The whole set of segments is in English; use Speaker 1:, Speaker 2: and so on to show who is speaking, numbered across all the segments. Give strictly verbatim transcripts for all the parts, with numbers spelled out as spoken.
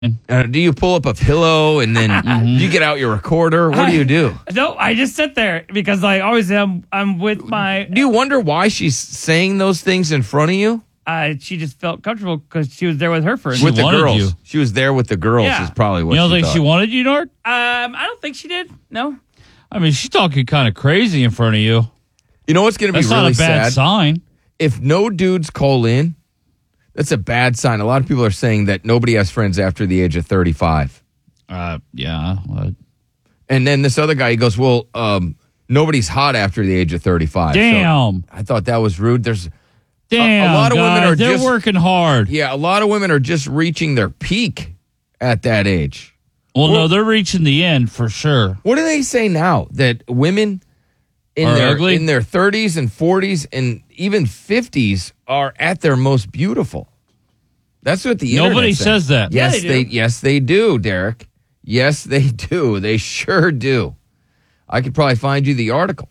Speaker 1: Uh, do you pull up a pillow and then mm-hmm. do you get out your recorder? What do you do?
Speaker 2: No, I just sit there because like always I'm I'm with my.
Speaker 1: Do you wonder why she's saying those things in front of you?
Speaker 2: Uh, she just felt comfortable because she was there with her friends.
Speaker 1: With the girls.
Speaker 3: You.
Speaker 1: She was there with the girls
Speaker 2: yeah.
Speaker 1: is probably what
Speaker 3: you don't
Speaker 1: she
Speaker 3: think
Speaker 1: thought.
Speaker 3: she wanted you, Nord?
Speaker 2: Um, I don't think she did. No.
Speaker 3: I mean, she's talking kind of crazy in front of you.
Speaker 1: You know what's going to be
Speaker 3: That's
Speaker 1: really
Speaker 3: not a bad
Speaker 1: sad?
Speaker 3: sign.
Speaker 1: If no dudes call in, that's a bad sign. A lot of people are saying that nobody has friends after the age of thirty-five.
Speaker 3: Uh, yeah. Well,
Speaker 1: and then this other guy, he goes, well, um, nobody's hot after the age of thirty-five.
Speaker 3: Damn.
Speaker 1: So I thought that was rude. There's
Speaker 3: Damn,
Speaker 1: a, a lot of
Speaker 3: guys,
Speaker 1: women are
Speaker 3: they're
Speaker 1: just,
Speaker 3: working hard.
Speaker 1: Yeah, a lot of women are just reaching their peak at that age.
Speaker 3: Well,
Speaker 1: well
Speaker 3: no, they're reaching the end for sure.
Speaker 1: What do they say now? That women in
Speaker 3: are
Speaker 1: their
Speaker 3: ugly?
Speaker 1: in their thirties and forties and even fifties are at their most beautiful. That's what the
Speaker 3: Nobody
Speaker 1: internet
Speaker 3: says that.
Speaker 1: Yes,
Speaker 2: Yeah, they
Speaker 1: they,
Speaker 2: do.
Speaker 1: yes they do, Derek. Yes, they do. They sure do. I could probably find you the article.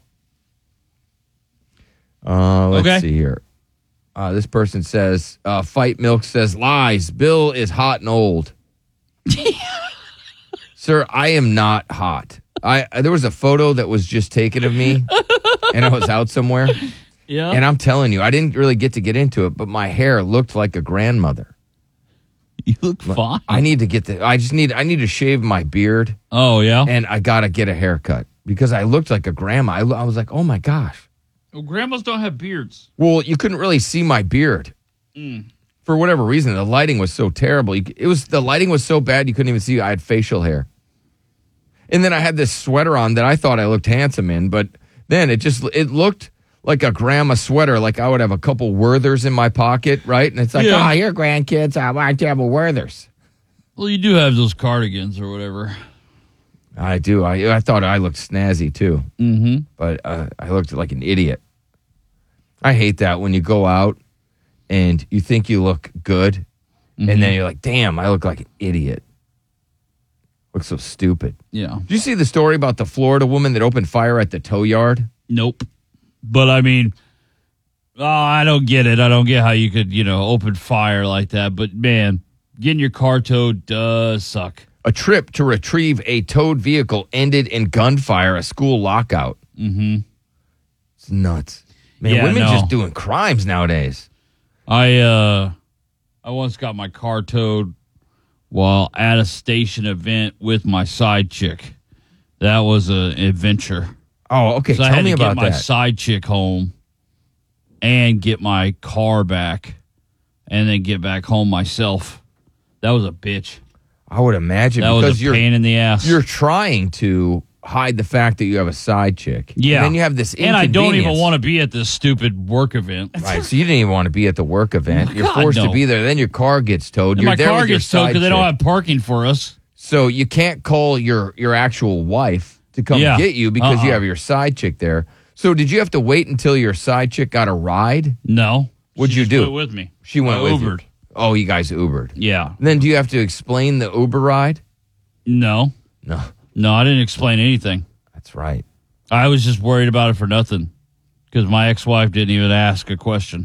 Speaker 1: Uh, let's
Speaker 3: Okay.
Speaker 1: see here. Uh, this person says, uh, Fight Milk says, lies. Bill is hot and old. Sir, I am not hot. I There was a photo that was just taken of me, and I was out somewhere.
Speaker 3: Yeah.
Speaker 1: And I'm telling you, I didn't really get to get into it, but my hair looked like a grandmother.
Speaker 3: You look fine.
Speaker 1: I need to get the. I just need. I need to shave my beard,
Speaker 3: Oh, yeah?
Speaker 1: and I gotta get a haircut because I looked like a grandma. I, I was like, oh my gosh.
Speaker 3: Well, grandmas don't have beards.
Speaker 1: Well, you couldn't really see my beard
Speaker 3: Mm.
Speaker 1: for whatever reason. The lighting was so terrible. You, it was the lighting was so bad you couldn't even see I had facial hair. And then I had this sweater on that I thought I looked handsome in, but then it just it looked like a grandma sweater. Like I would have a couple Werthers in my pocket, right? And it's like,
Speaker 3: Yeah.
Speaker 1: oh, your grandkids, I want to have a Werthers.
Speaker 3: Well, you do have those cardigans or whatever.
Speaker 1: I do. I I thought I looked snazzy too,
Speaker 3: Mm-hmm.
Speaker 1: but uh, I looked like an idiot. I hate that when you go out and you think you look good,
Speaker 3: Mm-hmm.
Speaker 1: and then you're like, damn, I look like an idiot. Look so stupid.
Speaker 3: Yeah.
Speaker 1: Did you see the story about the Florida woman that opened fire at the tow yard?
Speaker 3: Nope. But, I mean, oh, I don't get it. I don't get how you could, you know, open fire like that. But, man, getting your car towed does suck.
Speaker 1: A trip to retrieve a towed vehicle ended in gunfire, a school lockout.
Speaker 3: Mm-hmm.
Speaker 1: It's nuts. Man,
Speaker 3: Yeah,
Speaker 1: women
Speaker 3: no.
Speaker 1: just doing crimes nowadays.
Speaker 3: I, uh, I once got my car towed while at a station event with my side chick. That was an adventure.
Speaker 1: Oh, okay.
Speaker 3: So I
Speaker 1: Tell
Speaker 3: had
Speaker 1: me
Speaker 3: to
Speaker 1: about
Speaker 3: get my
Speaker 1: that.
Speaker 3: side chick home and get my car back and then get back home myself. That was a bitch.
Speaker 1: I would imagine
Speaker 3: That
Speaker 1: because
Speaker 3: was a
Speaker 1: you're
Speaker 3: pain in the ass.
Speaker 1: you're trying to hide the fact that you have a side chick.
Speaker 3: Yeah.
Speaker 1: And then you have this
Speaker 3: and I don't even
Speaker 1: inconvenience.
Speaker 3: want to be at this stupid work event.
Speaker 1: Right, so you didn't even want to be at the work event. You're
Speaker 3: God,
Speaker 1: forced
Speaker 3: no.
Speaker 1: to be there. Then your car gets towed.
Speaker 3: And
Speaker 1: You're
Speaker 3: my
Speaker 1: there
Speaker 3: car
Speaker 1: with your
Speaker 3: gets towed
Speaker 1: side
Speaker 3: because they don't
Speaker 1: chick.
Speaker 3: have parking for us.
Speaker 1: So you can't call your, your actual wife to come
Speaker 3: Yeah.
Speaker 1: get you because
Speaker 3: Uh-uh.
Speaker 1: you have your side chick there. So did you have to wait until your side chick got a ride?
Speaker 3: No.
Speaker 1: What'd
Speaker 3: She
Speaker 1: you
Speaker 3: just
Speaker 1: do?
Speaker 3: went with me.
Speaker 1: She went
Speaker 3: I
Speaker 1: with
Speaker 3: Ubered.
Speaker 1: you. Oh, you guys Ubered.
Speaker 3: Yeah.
Speaker 1: And then do you have to explain the Uber ride?
Speaker 3: No.
Speaker 1: No,
Speaker 3: No, I didn't explain anything.
Speaker 1: that's right.
Speaker 3: I was just worried about it for nothing because my ex-wife didn't even ask a question.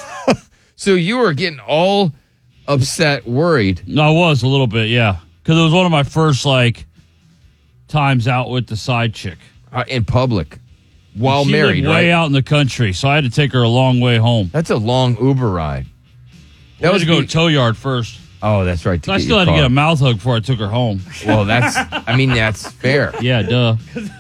Speaker 1: So you were getting all upset, worried.
Speaker 3: I was a little bit, yeah. Because it was one of my first, like, times out with the side chick.
Speaker 1: Uh, in public while
Speaker 3: she
Speaker 1: married,
Speaker 3: lived way
Speaker 1: right?
Speaker 3: out in the country, so I had to take her a long way home.
Speaker 1: That's a long Uber ride.
Speaker 3: That was to go
Speaker 1: be-
Speaker 3: to tow yard first.
Speaker 1: Oh, that's right. to
Speaker 3: So I
Speaker 1: get
Speaker 3: still
Speaker 1: your
Speaker 3: had to get
Speaker 1: car.
Speaker 3: a mouth hug before I took her home.
Speaker 1: Well, that's. I mean, that's fair.
Speaker 3: Yeah, duh.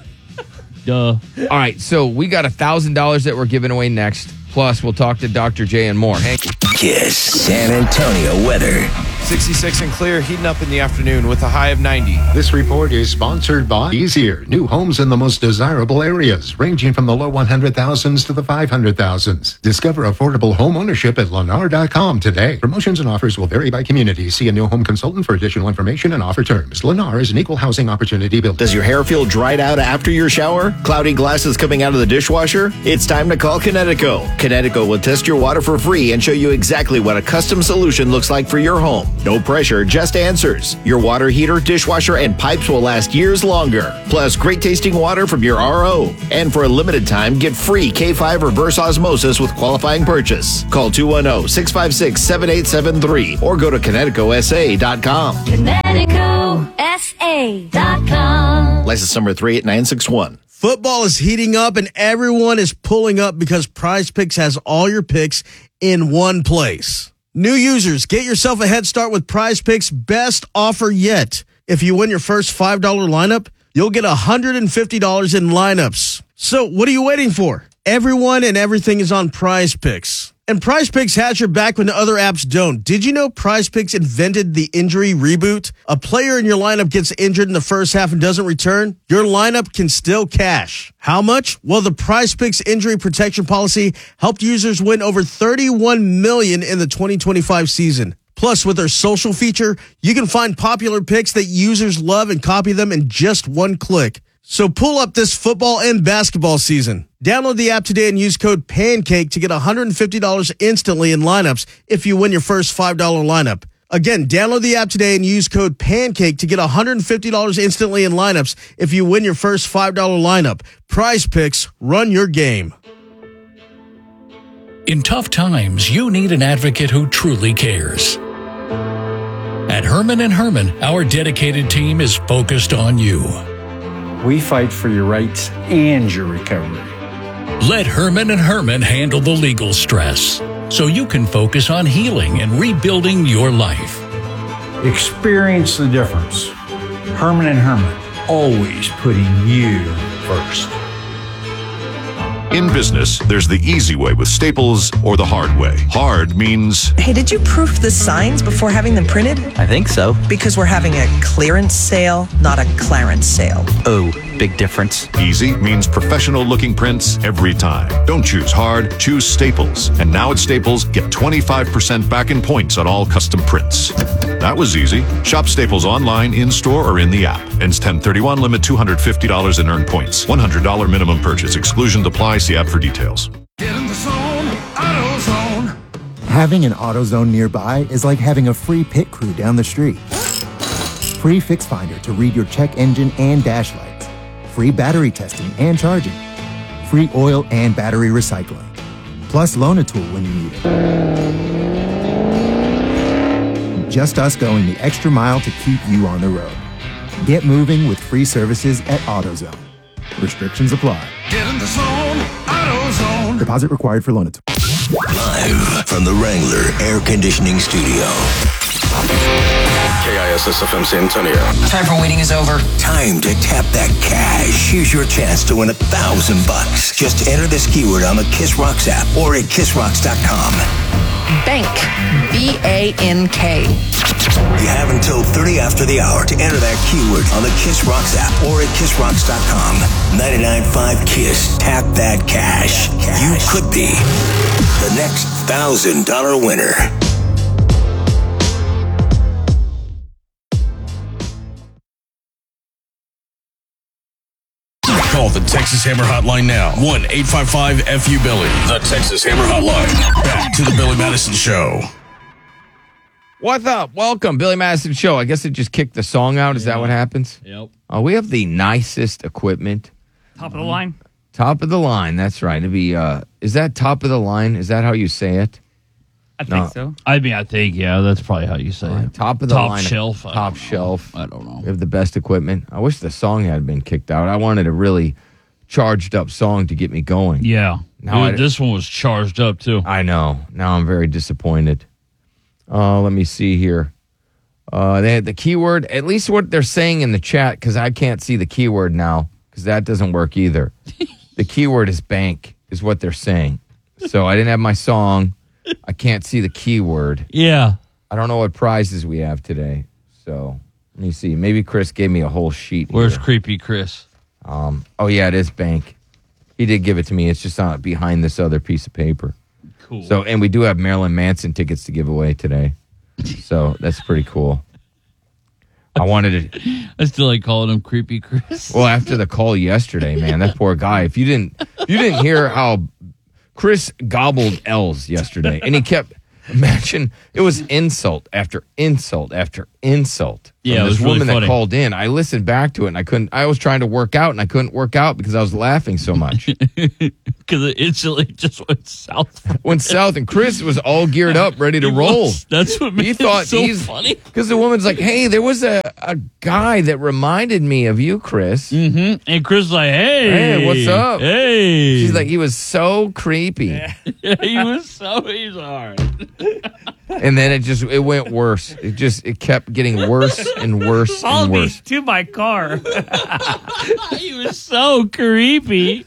Speaker 3: Duh.
Speaker 1: All right, so we got a thousand dollars that we're giving away next. Plus, we'll talk to Doctor J and more. Hank.
Speaker 4: Kiss San Antonio weather.
Speaker 5: sixty-six and clear, heating up in the afternoon with a high of ninety.
Speaker 6: This report is sponsored by Easier. New homes in the most desirable areas, ranging from the low one hundred thousands to the five hundred thousands. Discover affordable home ownership at Lennar dot com today. Promotions and offers will vary by community. See a new home consultant for additional information and offer terms. Lennar is an equal housing opportunity builder.
Speaker 4: Does your hair feel dried out after your shower? Cloudy glasses coming out of the dishwasher? It's time to call Kinetico. Kinetico will test your water for free and show you exactly what a custom solution looks like for your home. No pressure, just answers. Your water heater, dishwasher, and pipes will last years longer. Plus, great tasting water from your R O. And for a limited time, get free K five reverse osmosis with qualifying purchase. Call two one zero, six five six, seven eight seven three or go to Connecticut S A dot com.
Speaker 7: Connecticut S A dot com.
Speaker 4: License number three eight nine six one.
Speaker 8: Football is heating up and everyone is pulling up because Prize Picks has all your picks in one place. New users, get yourself a head start with Prize Picks' best offer yet. If you win your first five dollar lineup, you'll get one hundred fifty dollars in lineups. So what are you waiting for? Everyone and everything is on Prize Picks. And Prize Picks has your back when the other apps don't. Did you know Prize Picks invented the injury reboot? A player in your lineup gets injured in the first half and doesn't return? Your lineup can still cash. How much? Well, the Prize Picks injury protection policy helped users win over thirty-one million dollars in the twenty twenty-five season. Plus, with their social feature, you can find popular picks that users love and copy them in just one click. So pull up this football and basketball season. Download the app today and use code PANCAKE to get one hundred fifty dollars instantly in lineups if you win your first five dollar lineup. Again, download the app today and use code PANCAKE to get one hundred fifty dollars instantly in lineups if you win your first five dollar lineup. Prize Picks, run your game.
Speaker 9: In tough times, you need an advocate who truly cares. At Herman and Herman, our dedicated team is focused on you.
Speaker 10: We fight for your rights and your recovery.
Speaker 9: Let Herman and Herman handle the legal stress so you can focus on healing and rebuilding your life.
Speaker 10: Experience the difference. Herman and Herman, always putting you first.
Speaker 11: In business, there's the easy way with Staples or the hard way. Hard means...
Speaker 12: Hey, did you proof the signs before having them printed?
Speaker 13: I think so.
Speaker 12: Because we're having a clearance sale, not a Clarence sale.
Speaker 13: Oh, big difference.
Speaker 11: Easy means professional-looking prints every time. Don't choose hard, choose Staples. And now at Staples, get twenty-five percent back in points on all custom prints. That was easy. Shop Staples online, in-store, or in the app. Ends ten thirty-one, limit two hundred fifty dollars in earned points. one hundred dollars minimum purchase. Exclusions apply. See app for details.
Speaker 14: Get in the zone, AutoZone.
Speaker 15: Having an AutoZone nearby is like having a free pit crew down the street. Free Fix Finder to read your check engine and dash lights. Free battery testing and charging. Free oil and battery recycling. Plus Loan-A-Tool when you need it. Just us going the extra mile to keep you on the road. Get moving with free services at AutoZone. Restrictions apply.
Speaker 14: Get in the zone, AutoZone.
Speaker 15: Deposit required for Loan-A-Tool.
Speaker 16: Live from the Wrangler Air Conditioning Studio.
Speaker 17: K I S S F M San Antonio.
Speaker 12: Time for waiting is over.
Speaker 16: Time to tap that cash. Here's your chance to win a thousand bucks. Just enter this keyword on the Kiss Rocks app or at kiss rocks dot com.
Speaker 12: Bank. B A N K.
Speaker 16: You have until thirty after the hour to enter that keyword on the Kiss Rocks app or at kiss rocks dot com. ninety-nine point five Kiss. Tap that cash. You could be the next thousand dollar winner.
Speaker 18: Call the Texas Hammer Hotline now. one eight five five F U Billy. The Texas Hammer Hotline. Back to the Billy Madison Show.
Speaker 1: What's up? Welcome, Billy Madison Show. I guess it just kicked the song out. Is yeah. that what happens?
Speaker 3: Yep.
Speaker 1: Oh, we have the nicest equipment.
Speaker 2: Top of the line.
Speaker 1: Top of the line. That's right. It'd be. Uh, is that top of the line? Is that how you say it?
Speaker 2: I
Speaker 1: no.
Speaker 2: think so.
Speaker 3: I mean, I think yeah. That's probably how you say
Speaker 1: right.
Speaker 3: it.
Speaker 1: Top of the
Speaker 3: top
Speaker 1: line.
Speaker 3: Shelf.
Speaker 1: Top shelf.
Speaker 3: I don't know.
Speaker 1: We have the best equipment. I wish the song had been kicked out. I wanted a really charged up song to get me going.
Speaker 3: Yeah.
Speaker 1: Now
Speaker 3: Dude, I, this one was charged up too.
Speaker 1: I know. Now I'm very disappointed. Uh, let me see here. Uh, they had the keyword, at least what they're saying in the chat, because I can't see the keyword now, because that doesn't work either. The keyword is bank, is what they're saying. So I didn't have my song. I can't see the keyword.
Speaker 3: Yeah.
Speaker 1: I don't know what prizes we have today. So let me see. Maybe Chris gave me a whole sheet.
Speaker 3: Where's
Speaker 1: here.
Speaker 3: Creepy Chris?
Speaker 1: Um, oh, yeah, it is bank. He did give it to me. It's just not behind this other piece of paper.
Speaker 3: Cool.
Speaker 1: So, and we do have Marilyn Manson tickets to give away today. So that's pretty cool. I wanted to.
Speaker 3: I still like calling him Creepy Chris.
Speaker 1: Well, after the call yesterday, man, that poor guy. If you didn't, if you didn't hear how Chris gobbled L's yesterday, and he kept Imagine it was insult after insult after insult.
Speaker 3: Yeah,
Speaker 1: from
Speaker 3: it
Speaker 1: this
Speaker 3: was really
Speaker 1: woman that
Speaker 3: funny.
Speaker 1: called in. I listened back to it and I couldn't. I was trying to work out and I couldn't work out because I was laughing so much.
Speaker 3: Because it instantly just went south.
Speaker 1: Went south, and Chris was all geared up, ready to
Speaker 3: He
Speaker 1: roll.
Speaker 3: was. That's what made
Speaker 1: he
Speaker 3: it
Speaker 1: thought
Speaker 3: so
Speaker 1: he's
Speaker 3: funny.
Speaker 1: because the woman's like, "Hey, there was a, a guy that reminded me of you, Chris."
Speaker 3: Mm-hmm. And Chris was like, hey.
Speaker 1: Hey, what's up?
Speaker 3: Hey.
Speaker 1: She's like, he was so creepy.
Speaker 3: he was so, he's all right.
Speaker 1: And then it just it went worse. It just it kept getting worse and worse
Speaker 2: Follow
Speaker 1: and
Speaker 2: me
Speaker 1: worse.
Speaker 2: to my car.
Speaker 3: He was so creepy.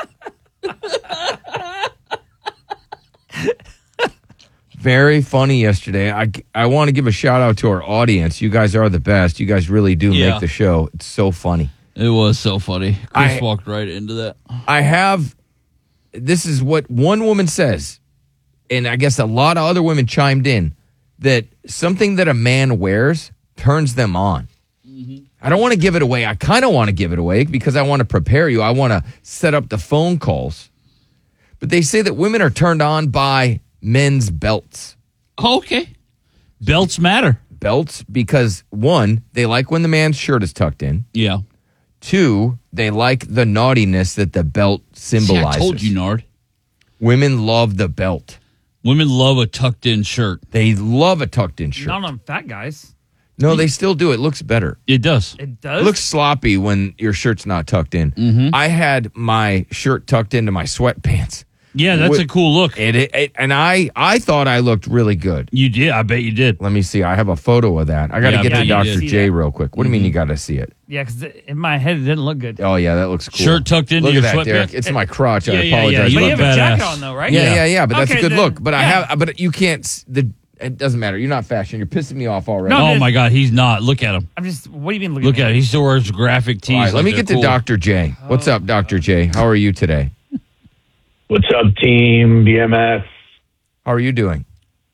Speaker 1: Very funny yesterday. I, I want to give a shout out to our audience. You guys are the best. You guys really do
Speaker 3: Yeah.
Speaker 1: make the show. It's so funny.
Speaker 3: It was so funny. Chris
Speaker 1: I-
Speaker 3: walked right into that.
Speaker 1: I have, this is what one woman says, and I guess a lot of other women chimed in, that something that a man wears turns them on. I don't want to give it away. I kind of want to give it away because I want to prepare you. I want to set up the phone calls. But they say that women are turned on by men's belts.
Speaker 3: Okay. Belts matter.
Speaker 1: Belts because, one, they like when the man's shirt is tucked in.
Speaker 3: Yeah.
Speaker 1: Two, they like the naughtiness that the belt symbolizes.
Speaker 3: See, I told you, Nard.
Speaker 1: Women love the belt.
Speaker 3: Women love a tucked in shirt.
Speaker 1: They love a tucked in shirt.
Speaker 2: Not on fat guys.
Speaker 1: No, they still do. It looks better.
Speaker 3: It does.
Speaker 2: It does?
Speaker 1: It looks sloppy when your shirt's not tucked in.
Speaker 3: Mm-hmm.
Speaker 1: I had my shirt tucked into my sweatpants.
Speaker 3: Yeah, that's
Speaker 1: Wh-
Speaker 3: a cool look.
Speaker 1: It, it, it- and I, I thought I looked really good.
Speaker 3: You did. I bet you did.
Speaker 1: Let me see. I have a photo of that. I got to
Speaker 3: Yeah,
Speaker 1: get
Speaker 3: yeah,
Speaker 1: to
Speaker 3: you
Speaker 1: Doctor
Speaker 3: did.
Speaker 1: J real quick. What do you mean you got to see it?
Speaker 2: Yeah, because in my head it didn't look good.
Speaker 1: Oh, yeah, that looks cool.
Speaker 3: Shirt tucked into
Speaker 1: Look
Speaker 3: your
Speaker 1: at that,
Speaker 3: sweatpants?
Speaker 1: Derek. It's my crotch.
Speaker 3: Yeah,
Speaker 1: I
Speaker 3: yeah, yeah.
Speaker 1: apologize.
Speaker 3: You
Speaker 2: But you
Speaker 3: look
Speaker 2: have a jacket
Speaker 3: badass.
Speaker 2: on though, right?
Speaker 1: Yeah, yeah, yeah, but that's
Speaker 2: Okay,
Speaker 1: a good
Speaker 2: then-
Speaker 1: look. But I
Speaker 2: yeah.
Speaker 1: have, but you can't. s- The it doesn't matter. You're not fashion. You're pissing me off already.
Speaker 2: No,
Speaker 3: Oh,
Speaker 2: man.
Speaker 3: my God. He's not. Look at him.
Speaker 2: I'm just. What do you mean? Look,
Speaker 3: Look
Speaker 2: at
Speaker 3: at
Speaker 2: me?
Speaker 3: him. He still wears graphic tees.
Speaker 1: All right, let
Speaker 3: like
Speaker 1: me
Speaker 3: they're
Speaker 1: get to
Speaker 3: cool.
Speaker 1: Doctor J. What's up, Doctor J? How are you today?
Speaker 17: What's up, team B M S?
Speaker 1: How are you doing?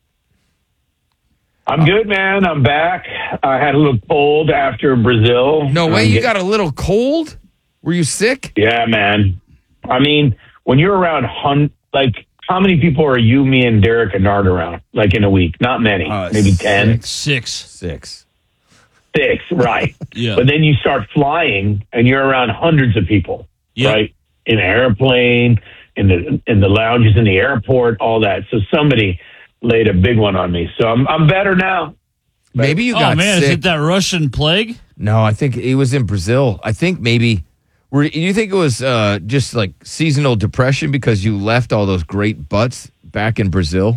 Speaker 17: I'm good, man. I'm back. I had a little cold after Brazil.
Speaker 1: No way.
Speaker 17: I'm
Speaker 1: You
Speaker 17: get-
Speaker 1: got a little cold? Were you sick?
Speaker 17: Yeah, man. I mean, when you're around, hun- like, how many people are you, me, and Derek and Nard around? Like in a week? Not many.
Speaker 1: Uh,
Speaker 17: Maybe ten.
Speaker 3: Six.
Speaker 1: Six.
Speaker 17: Six, right.
Speaker 3: Yeah.
Speaker 17: But then you start flying and you're around hundreds of people,
Speaker 3: Yeah.
Speaker 17: right? In an airplane, in the in the lounges in the airport, all that. So somebody laid a big one on me. So I'm I'm better now.
Speaker 1: Maybe you
Speaker 3: Oh,
Speaker 1: got
Speaker 3: man. Is
Speaker 1: sick.
Speaker 3: it that Russian plague?
Speaker 1: No, I think it was in Brazil. I think maybe. Were you think it was uh, just like seasonal depression because you left all those great butts back in Brazil?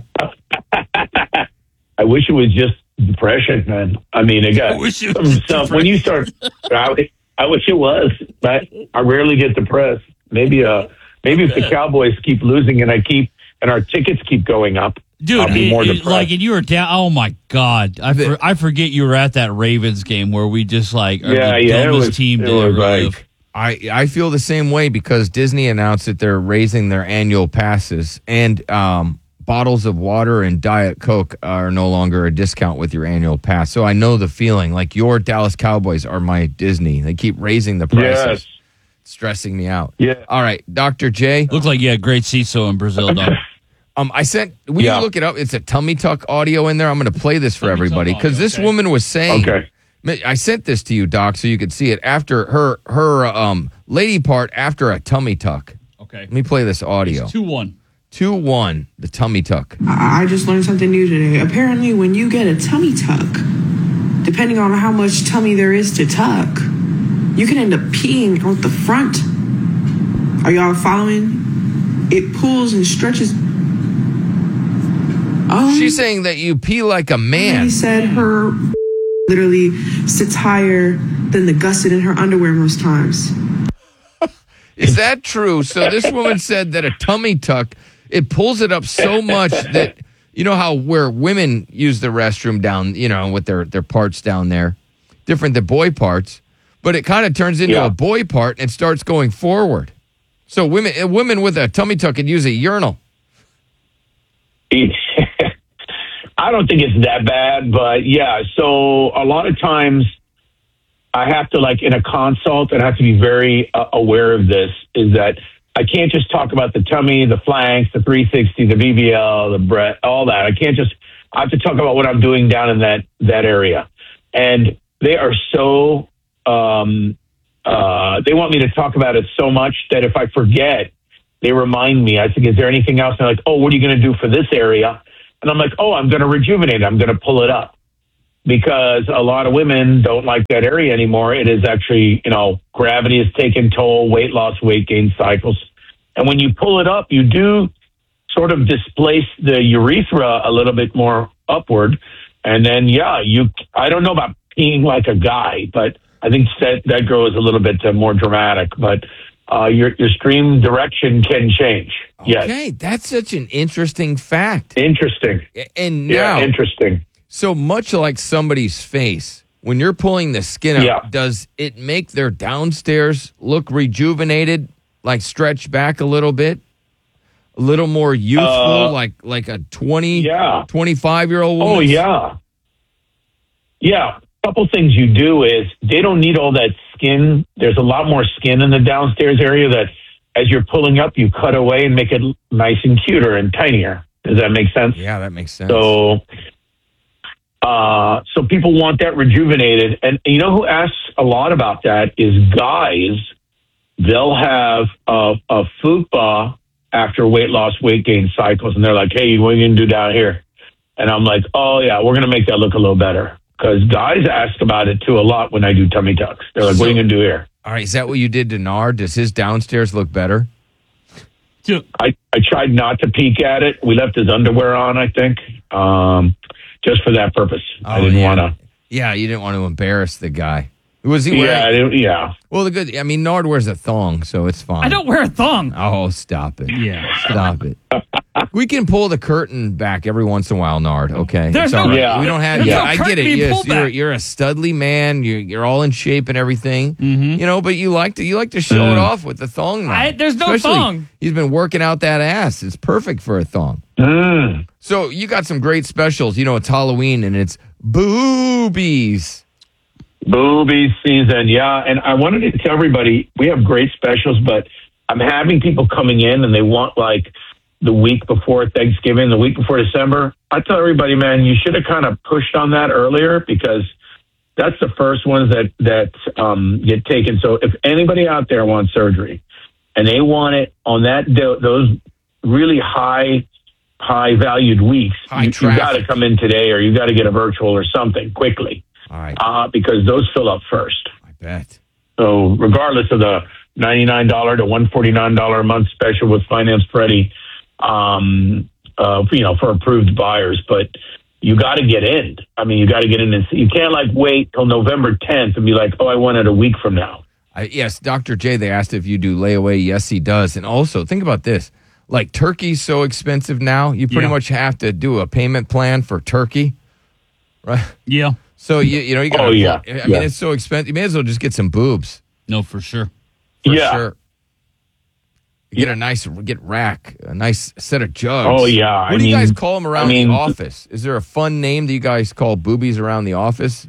Speaker 17: I wish it was just depression, man. I mean, it got
Speaker 3: I wish it
Speaker 17: some
Speaker 3: was
Speaker 17: stuff. When you start, I, I wish it was, but I rarely get depressed. Maybe, uh, maybe if the Cowboys keep losing and I keep and our tickets keep going up,
Speaker 3: Dude,
Speaker 17: I'll be
Speaker 3: it-
Speaker 17: more
Speaker 3: it-
Speaker 17: depressed.
Speaker 3: like, and you were down. Oh my God, I for, I forget you were at that Ravens game where we just like are
Speaker 17: Yeah,
Speaker 3: the
Speaker 17: yeah, it
Speaker 3: dumbest
Speaker 17: was-
Speaker 3: team
Speaker 17: it
Speaker 3: to
Speaker 17: was
Speaker 3: ever
Speaker 17: like-
Speaker 3: live.
Speaker 1: I, I feel the same way because Disney announced that they're raising their annual passes and um, bottles of water and Diet Coke are no longer a discount with your annual pass. So I know the feeling. Like your Dallas Cowboys are my Disney. They keep raising the prices.
Speaker 17: Yes.
Speaker 1: It's stressing me out.
Speaker 17: Yeah.
Speaker 1: All right, Doctor J.
Speaker 3: Looked like you had great CISO in Brazil, dog.
Speaker 1: Um, I sent. Will
Speaker 17: Yeah.
Speaker 1: you look it up? It's a tummy tuck audio in there. I'm going to play this for
Speaker 3: Tummy
Speaker 1: everybody
Speaker 3: tuck
Speaker 1: because
Speaker 3: audio,
Speaker 1: this
Speaker 3: okay.
Speaker 1: woman was saying.
Speaker 17: Okay.
Speaker 1: I sent this to you, Doc, so you could see it after her her um lady part after a tummy tuck.
Speaker 3: Okay.
Speaker 1: Let me play this audio.
Speaker 3: two one.
Speaker 1: Two one, the tummy tuck.
Speaker 19: I I just learned something new today. Apparently, when you get a tummy tuck, depending on how much tummy there is to tuck, you can end up peeing out the front. Are y'all following? It pulls and stretches. Oh,
Speaker 1: She's saying that you pee like a
Speaker 19: He
Speaker 1: man.
Speaker 19: said her literally sits higher than the gusset in her underwear most times.
Speaker 1: Is that true? So this woman said that a tummy tuck, it pulls it up so much that you know how where women use the restroom down, you know, with their their parts down there, different than boy parts, but it kind of turns into
Speaker 17: Yeah.
Speaker 1: a boy part and starts going forward. So women uh, women with a tummy tuck could use a urinal.
Speaker 17: I don't think it's that bad, but yeah. So a lot of times I have to, like in a consult, and I have to be very uh, aware of this, is that I can't just talk about the tummy, the flanks, the three sixty, the B B L, the breast, all that. I can't just, I have to talk about what I'm doing down in that, that area. And they are so, um, uh, they want me to talk about it so much that if I forget, they remind me. I think, is there anything else? And they're like, oh, what are you going to do for this area? And I'm like, oh, I'm going to rejuvenate it. I'm going to pull it up. Because a lot of women don't like that area anymore. It is actually, you know, gravity has taken toll, weight loss, weight gain cycles. And when you pull it up, you do sort of displace the urethra a little bit more upward. And then, yeah, you, I don't know about peeing like a guy, but I think that, that girl is a little bit uh, more dramatic. But uh, your, your stream direction can change. Yes.
Speaker 1: Okay, that's such an interesting fact.
Speaker 17: Interesting.
Speaker 1: And
Speaker 17: yeah,
Speaker 1: now,
Speaker 17: interesting.
Speaker 1: So much like somebody's face, when you're pulling the skin up,
Speaker 17: Yeah.
Speaker 1: does it make their downstairs look rejuvenated, like stretch back a little bit? A little more youthful,
Speaker 17: Uh,
Speaker 1: like like a twenty,
Speaker 17: Yeah.
Speaker 1: twenty-five-year-old woman?
Speaker 17: Oh, yeah. Yeah. A couple things you do is they don't need all that skin. There's a lot more skin in the downstairs area that as you're pulling up, you cut away and make it nice and cuter and tinier. Does that make sense?
Speaker 1: Yeah, that makes sense.
Speaker 17: So, uh, so people want that rejuvenated. And you know who asks a lot about that is guys. They'll have a, a fupa after weight loss, weight gain cycles. And they're like, hey, what are you going to do down here? And I'm like, oh, yeah, we're going to make that look a little better. Because guys ask about it, too, a lot when I do tummy tucks. They're like, what are you going to do here?
Speaker 1: All right, is that what you did to Nard? Does his downstairs look better?
Speaker 17: I, I tried not to peek at it. We left his underwear on, I think, um, just for that purpose. I didn't
Speaker 1: yeah.
Speaker 17: want to.
Speaker 1: Yeah, you didn't want to embarrass the guy. Was he wearing?
Speaker 17: Yeah, I didn't- yeah.
Speaker 1: Well, the good. I mean, Nard wears a thong, so it's fine.
Speaker 2: I don't wear a thong.
Speaker 1: Oh, stop it!
Speaker 2: Yeah,
Speaker 1: stop it. We can pull the curtain back every once in a while, Nard. Okay,
Speaker 2: There's
Speaker 1: It's
Speaker 2: no-
Speaker 1: all right.
Speaker 2: Yeah.
Speaker 1: We don't have.
Speaker 2: There's
Speaker 1: Yeah,
Speaker 2: no
Speaker 1: I
Speaker 2: curtain
Speaker 1: get it.
Speaker 2: being
Speaker 1: Yes,
Speaker 2: pulled
Speaker 1: you're
Speaker 2: back.
Speaker 1: you're a studly man. You're you're all in shape and everything.
Speaker 2: Mm-hmm.
Speaker 1: You know, but you like to you like to show it off with the thong. Now.
Speaker 2: I- there's no
Speaker 1: Especially,
Speaker 2: thong.
Speaker 1: He's been working out that ass. It's perfect for a thong.
Speaker 17: Mm.
Speaker 1: So you got some great specials. You know, it's Halloween and it's boobies.
Speaker 17: Booby season, yeah. And I wanted to tell everybody we have great specials, but I'm having people coming in and they want like the week before Thanksgiving, the week before December. I tell everybody, man, you should have kind of pushed on that earlier because that's the first ones that that um, get taken. So if anybody out there wants surgery and they want it on that those really high high valued weeks,
Speaker 1: High
Speaker 17: you, you
Speaker 1: traffic.
Speaker 17: got to come in today or you got to get a virtual or something quickly.
Speaker 1: All right.
Speaker 17: Uh, because those fill up first.
Speaker 1: I bet.
Speaker 17: So regardless of the ninety-nine dollars to one hundred forty-nine dollars a month special with Finance Freddie, um, uh, you know, for approved buyers, but you got to get in. I mean, you got to get in and see. You can't like wait till November tenth and be like, oh, I want it a week from now.
Speaker 1: I, yes, Doctor J, they asked if you do layaway. Yes, he does. And also, think about this. Like, turkey's so expensive now, you pretty
Speaker 3: Yeah.
Speaker 1: much have to do a payment plan for turkey, right?
Speaker 3: Yeah.
Speaker 1: So, you you know, you got
Speaker 17: Oh, yeah.
Speaker 1: I mean,
Speaker 17: Yeah.
Speaker 1: it's so expensive. You may as well just get some boobs.
Speaker 3: No, for sure.
Speaker 1: For
Speaker 17: Yeah.
Speaker 1: sure. You get a nice, get rack, a nice set of jugs.
Speaker 17: Oh, yeah.
Speaker 1: What
Speaker 17: I
Speaker 1: do you
Speaker 17: mean-
Speaker 1: guys call them around
Speaker 17: I mean-
Speaker 1: the office? Is there a fun name that you guys call boobies around the office?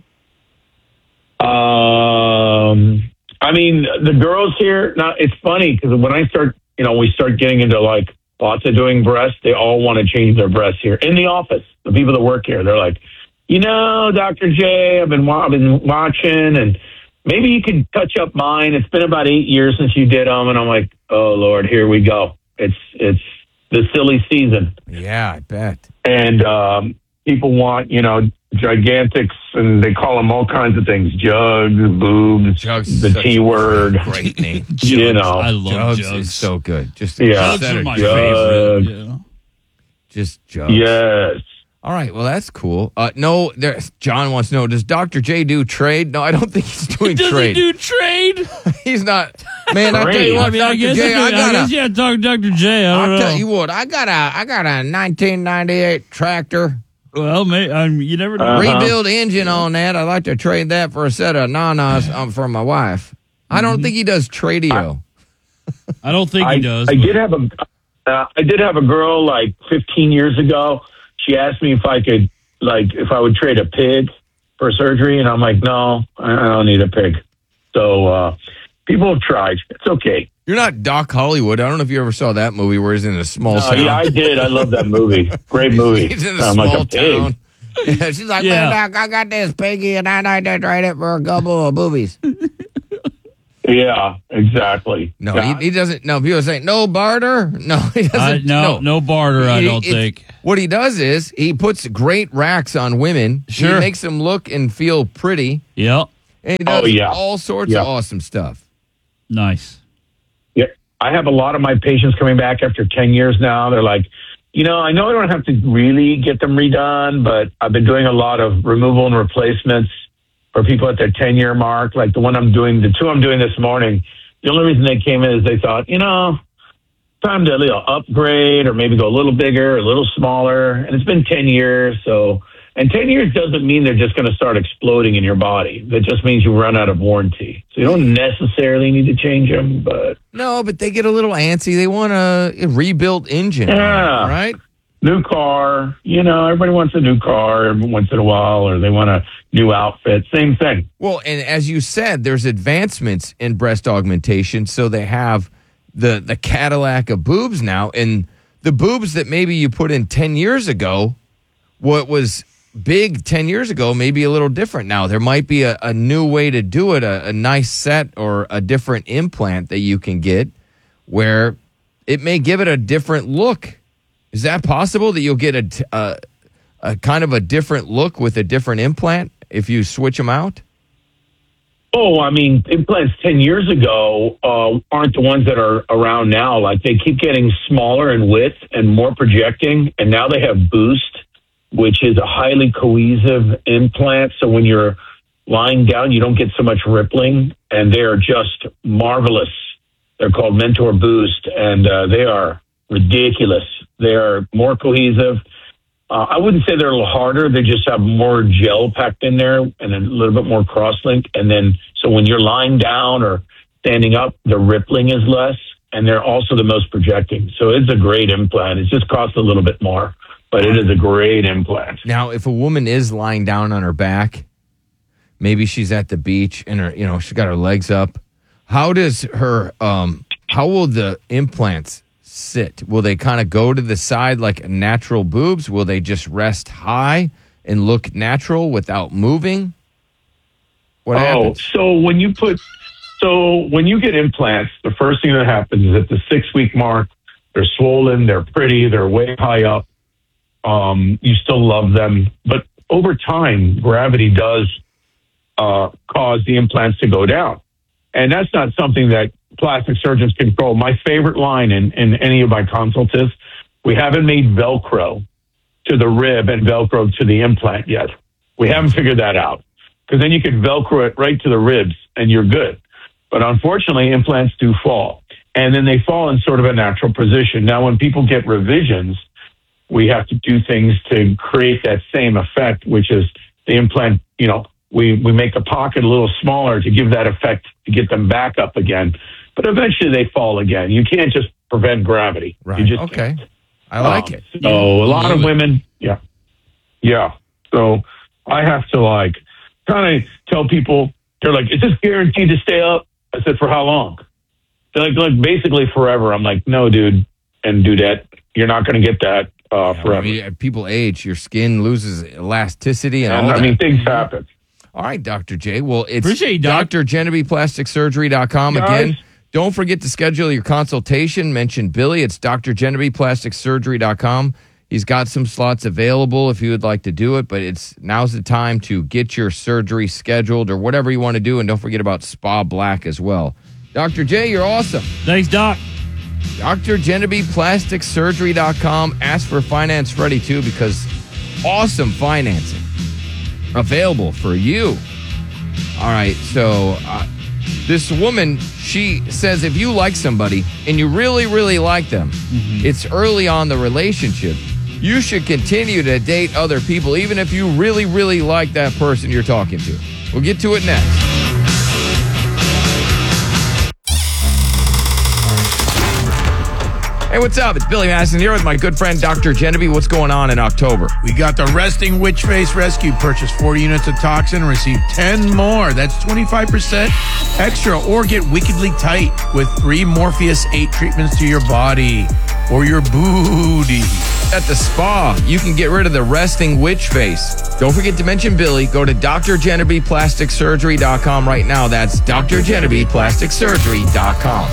Speaker 17: Um, I mean, the girls here, now it's funny because when I start, you know, we start getting into like lots of doing breasts, they all want to change their breasts here in the office. The people that work here, they're like, you know, Doctor J, I've been, wa- I've been watching and maybe you could touch up mine. It's been about eight years since you did them. And I'm like, oh Lord, here we go. It's, it's the silly season.
Speaker 1: Yeah, I bet.
Speaker 17: And, um, people want, you know, gigantics and they call them all kinds of things. Jugs, boobs,
Speaker 1: Jugs,
Speaker 17: the
Speaker 1: such
Speaker 17: T
Speaker 1: a
Speaker 17: word.
Speaker 1: Great name.
Speaker 17: You know,
Speaker 3: I love
Speaker 1: Jugs,
Speaker 3: jugs.
Speaker 1: is so good. Just
Speaker 17: Yeah.
Speaker 1: a
Speaker 3: Jugs
Speaker 1: set
Speaker 3: are
Speaker 1: of
Speaker 3: my
Speaker 1: jugs.
Speaker 3: favorite.
Speaker 17: Jugs.
Speaker 3: Yeah.
Speaker 1: Just jugs.
Speaker 17: yes.
Speaker 1: All right, well that's cool. Uh, no, there, John wants to know: does Doctor J do trade? No, I don't think he's doing
Speaker 3: Does
Speaker 1: trade.
Speaker 3: he do trade?
Speaker 1: He's not. Man, I tell
Speaker 17: Trade.
Speaker 1: you what,
Speaker 3: I mean, I
Speaker 1: Doctor
Speaker 3: guess,
Speaker 1: J,
Speaker 3: I,
Speaker 1: I
Speaker 3: could, I
Speaker 1: got
Speaker 3: guess
Speaker 1: a.
Speaker 3: yeah, talk to Doctor J. I don't
Speaker 1: I'll
Speaker 3: know.
Speaker 1: tell you what, I got a, I got a nineteen ninety-eight tractor,
Speaker 3: Well, may, um, you never know.
Speaker 17: Uh-huh.
Speaker 1: rebuild engine on that. I'd like to trade that for a set of nanas um, for my wife. I don't think he does tradio.
Speaker 3: I don't think
Speaker 17: I,
Speaker 3: he does.
Speaker 17: I
Speaker 3: but-
Speaker 17: did have a, uh, I did have a girl like fifteen years ago. She asked me if I could, like, if I would trade a pig for surgery, and I'm like, no, I I don't need a pig. So uh, people have tried. It's okay.
Speaker 1: You're not Doc Hollywood. I don't know if you ever saw that movie where he's in a small
Speaker 17: No,
Speaker 1: town.
Speaker 17: yeah, I did. I love that movie. Great movie.
Speaker 1: He's in a
Speaker 17: I'm
Speaker 1: small
Speaker 17: like a pig.
Speaker 1: town. Yeah, she's like,
Speaker 3: Yeah.
Speaker 1: man, Doc, I got this piggy and I need to trade it for a couple of boobies.
Speaker 17: Yeah, exactly.
Speaker 1: No,
Speaker 17: Yeah.
Speaker 1: he, he doesn't. No, people say no barter. No, he doesn't.
Speaker 3: I, no, no, barter. I
Speaker 1: He-
Speaker 3: don't
Speaker 1: it's-
Speaker 3: think.
Speaker 1: What he does is he puts great racks on women.
Speaker 3: Sure.
Speaker 1: He makes them look and feel pretty.
Speaker 3: Yep.
Speaker 1: And he does
Speaker 17: Oh, yeah.
Speaker 1: all sorts
Speaker 17: Yeah.
Speaker 1: of awesome stuff.
Speaker 3: Nice.
Speaker 17: Yeah, I have a lot of my patients coming back after ten years now. They're like, you know, I know I don't have to really get them redone, but I've been doing a lot of removal and replacements for people at their ten-year mark. Like the one I'm doing, the two I'm doing this morning, the only reason they came in is they thought, you know, time to, you know, upgrade or maybe go a little bigger, a little smaller. And it's been ten years, so... And ten years doesn't mean they're just going to start exploding in your body. That just means you run out of warranty. So you don't necessarily need to change them, but...
Speaker 1: No, but they get a little antsy. They want a, a rebuilt engine.
Speaker 17: Yeah.
Speaker 1: Right?
Speaker 17: New car, you know, everybody wants a new car every once in a while, or they want a new outfit. Same thing.
Speaker 1: Well, and as you said, there's advancements in breast augmentation. So they have the, the Cadillac of boobs now. And the boobs that maybe you put in ten years ago, what was big ten years ago may be a little different now. There might be a, a new way to do it, a, a nice set or a different implant that you can get where it may give it a different look. Is that possible that you'll get a, t- a, a kind of a different look with a different implant if you switch them out?
Speaker 17: Oh, I mean, implants ten years ago uh, aren't the ones that are around now. Like, they keep getting smaller in width and more projecting, and now they have Boost, which is a highly cohesive implant. So when you're lying down, you don't get so much rippling, and they are just marvelous. They're called Mentor Boost, and uh, they are ridiculous. They are more cohesive. Uh, I wouldn't say they're a little harder. They just have more gel packed in there and a little bit more cross-link. And then, so when you're lying down or standing up, the rippling is less, and they're also the most projecting. So it's a great implant. It just costs a little bit more, but it is a great implant.
Speaker 1: Now, if a woman is lying down on her back, maybe she's at the beach and her, you know, she's got her legs up. How does her, um, how will the implants sit? Will they kind of go to the side like natural boobs? Will they just rest high and look natural without moving? What
Speaker 17: oh,
Speaker 1: happens?
Speaker 17: so when you put, so when you get implants, the first thing that happens is at the six week mark, they're swollen, they're pretty, they're way high up. Um, you still love them, but over time, gravity does uh, cause the implants to go down. And that's not something that plastic surgeons control. My favorite line in, in any of my consults is, we haven't made Velcro to the rib and Velcro to the implant yet. We haven't figured that out. Because then you could Velcro it right to the ribs and you're good. But unfortunately, implants do fall. And then they fall in sort of a natural position. Now, when people get revisions, we have to do things to create that same effect, which is the implant, you know, we, we make the pocket a little smaller to give that effect to get them back up again. But eventually they fall again. You can't just prevent gravity.
Speaker 1: Right.
Speaker 17: You just
Speaker 1: Okay.
Speaker 17: can't.
Speaker 1: I like
Speaker 17: Um,
Speaker 1: it.
Speaker 17: So a lot of women, yeah. Yeah. So I have to like kind of tell people, they're like, is this guaranteed to stay up? I said, for how long? They're like, like basically forever. I'm like, no, dude and dudette, you're not going to get that uh,
Speaker 1: Yeah,
Speaker 17: forever.
Speaker 1: I mean, people age, your skin loses elasticity and,
Speaker 17: and
Speaker 1: all
Speaker 17: I
Speaker 1: that.
Speaker 17: mean, things happen.
Speaker 1: All right, Doctor J. Well, it's
Speaker 3: Appreciate you, Doc.
Speaker 1: Dr Genevieve Plastic Surgery dot com
Speaker 17: Guys.
Speaker 1: again. Don't forget to schedule your consultation. Mention Billy. It's Dr Genevieve Plastic Surgery dot com. He's got some slots available if you would like to do it, but it's now's the time to get your surgery scheduled or whatever you want to do. And don't forget about Spa Black as well. Doctor J, you're awesome.
Speaker 3: Thanks, Doc.
Speaker 1: Dr Genevieve Plastic Surgery dot com. Ask for Finance Ready too, because awesome financing available for you. All right, so uh, this woman, she says if you like somebody and you really, really like them, mm-hmm. it's early on the relationship, you should continue to date other people, even if you really, really like that person you're talking to. We'll get to it next. Hey, what's up? It's Billy Madison here with my good friend Doctor Genevieve. What's going on in October?
Speaker 20: We got the Resting Witch Face Rescue. Purchase forty units of toxin and receive ten more. That's twenty-five percent extra. Or get wickedly tight with three Morpheus eight treatments to your body or your booty.
Speaker 1: At the spa, you can get rid of the resting witch face. Don't forget to mention Billy. Go to D R Genevieve Plastic Surgery dot com right now. That's D R Genevieve Plastic Surgery dot com.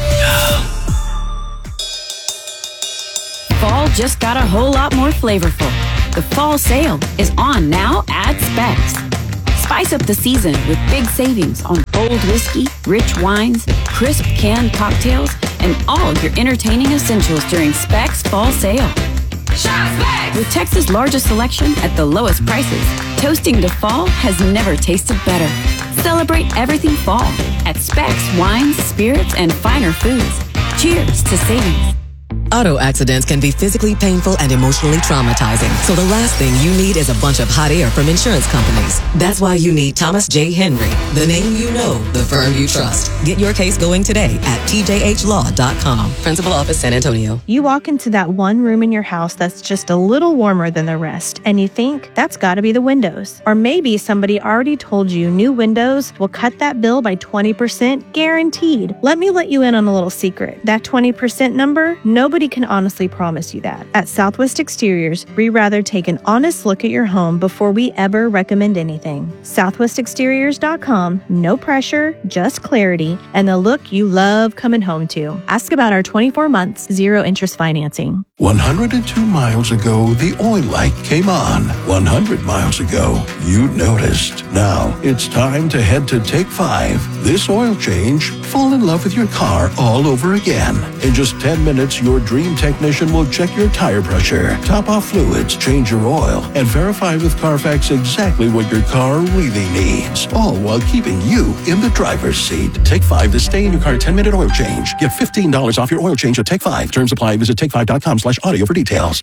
Speaker 21: Fall just got a whole lot more flavorful. The fall sale is on now at Specs. Spice up the season with big savings on bold whiskey, rich wines, crisp canned cocktails, and all your entertaining essentials during Specs Fall Sale. Shop Specs! With Texas' largest selection at the lowest prices, toasting to fall has never tasted better. Celebrate everything fall at Specs Wines, Spirits, and Finer Foods. Cheers to savings.
Speaker 22: Auto accidents can be physically painful and emotionally traumatizing. So the last thing you need is a bunch of hot air from insurance companies. That's why you need Thomas J. Henry, the name you know, the firm you trust. Get your case going today at T J H law dot com. Principal Office, San Antonio.
Speaker 23: You walk into that one room in your house that's just a little warmer than the rest, and you think, that's gotta be the windows. Or maybe somebody already told you new windows will cut that bill by twenty percent guaranteed. Let me let you in on a little secret. That twenty percent number, nobody can honestly promise you that. At Southwest Exteriors, we rather take an honest look at your home before we ever recommend anything. Southwest Exteriors dot com, no pressure, just clarity, and the look you love coming home to. Ask about our twenty-four months, zero interest financing.
Speaker 24: one hundred two miles ago, the oil light came on. one hundred miles ago, you noticed. Now, it's time to head to Take five. This oil change, fall in love with your car all over again. In just ten minutes, your dream technician will check your tire pressure, top off fluids, change your oil, and verify with Carfax exactly what your car really needs. All while keeping you in the driver's seat. Take five to stay in your car ten minute oil change. Get fifteen dollars off your oil change at Take five. Terms apply. Visit take five dot com slash audio for details.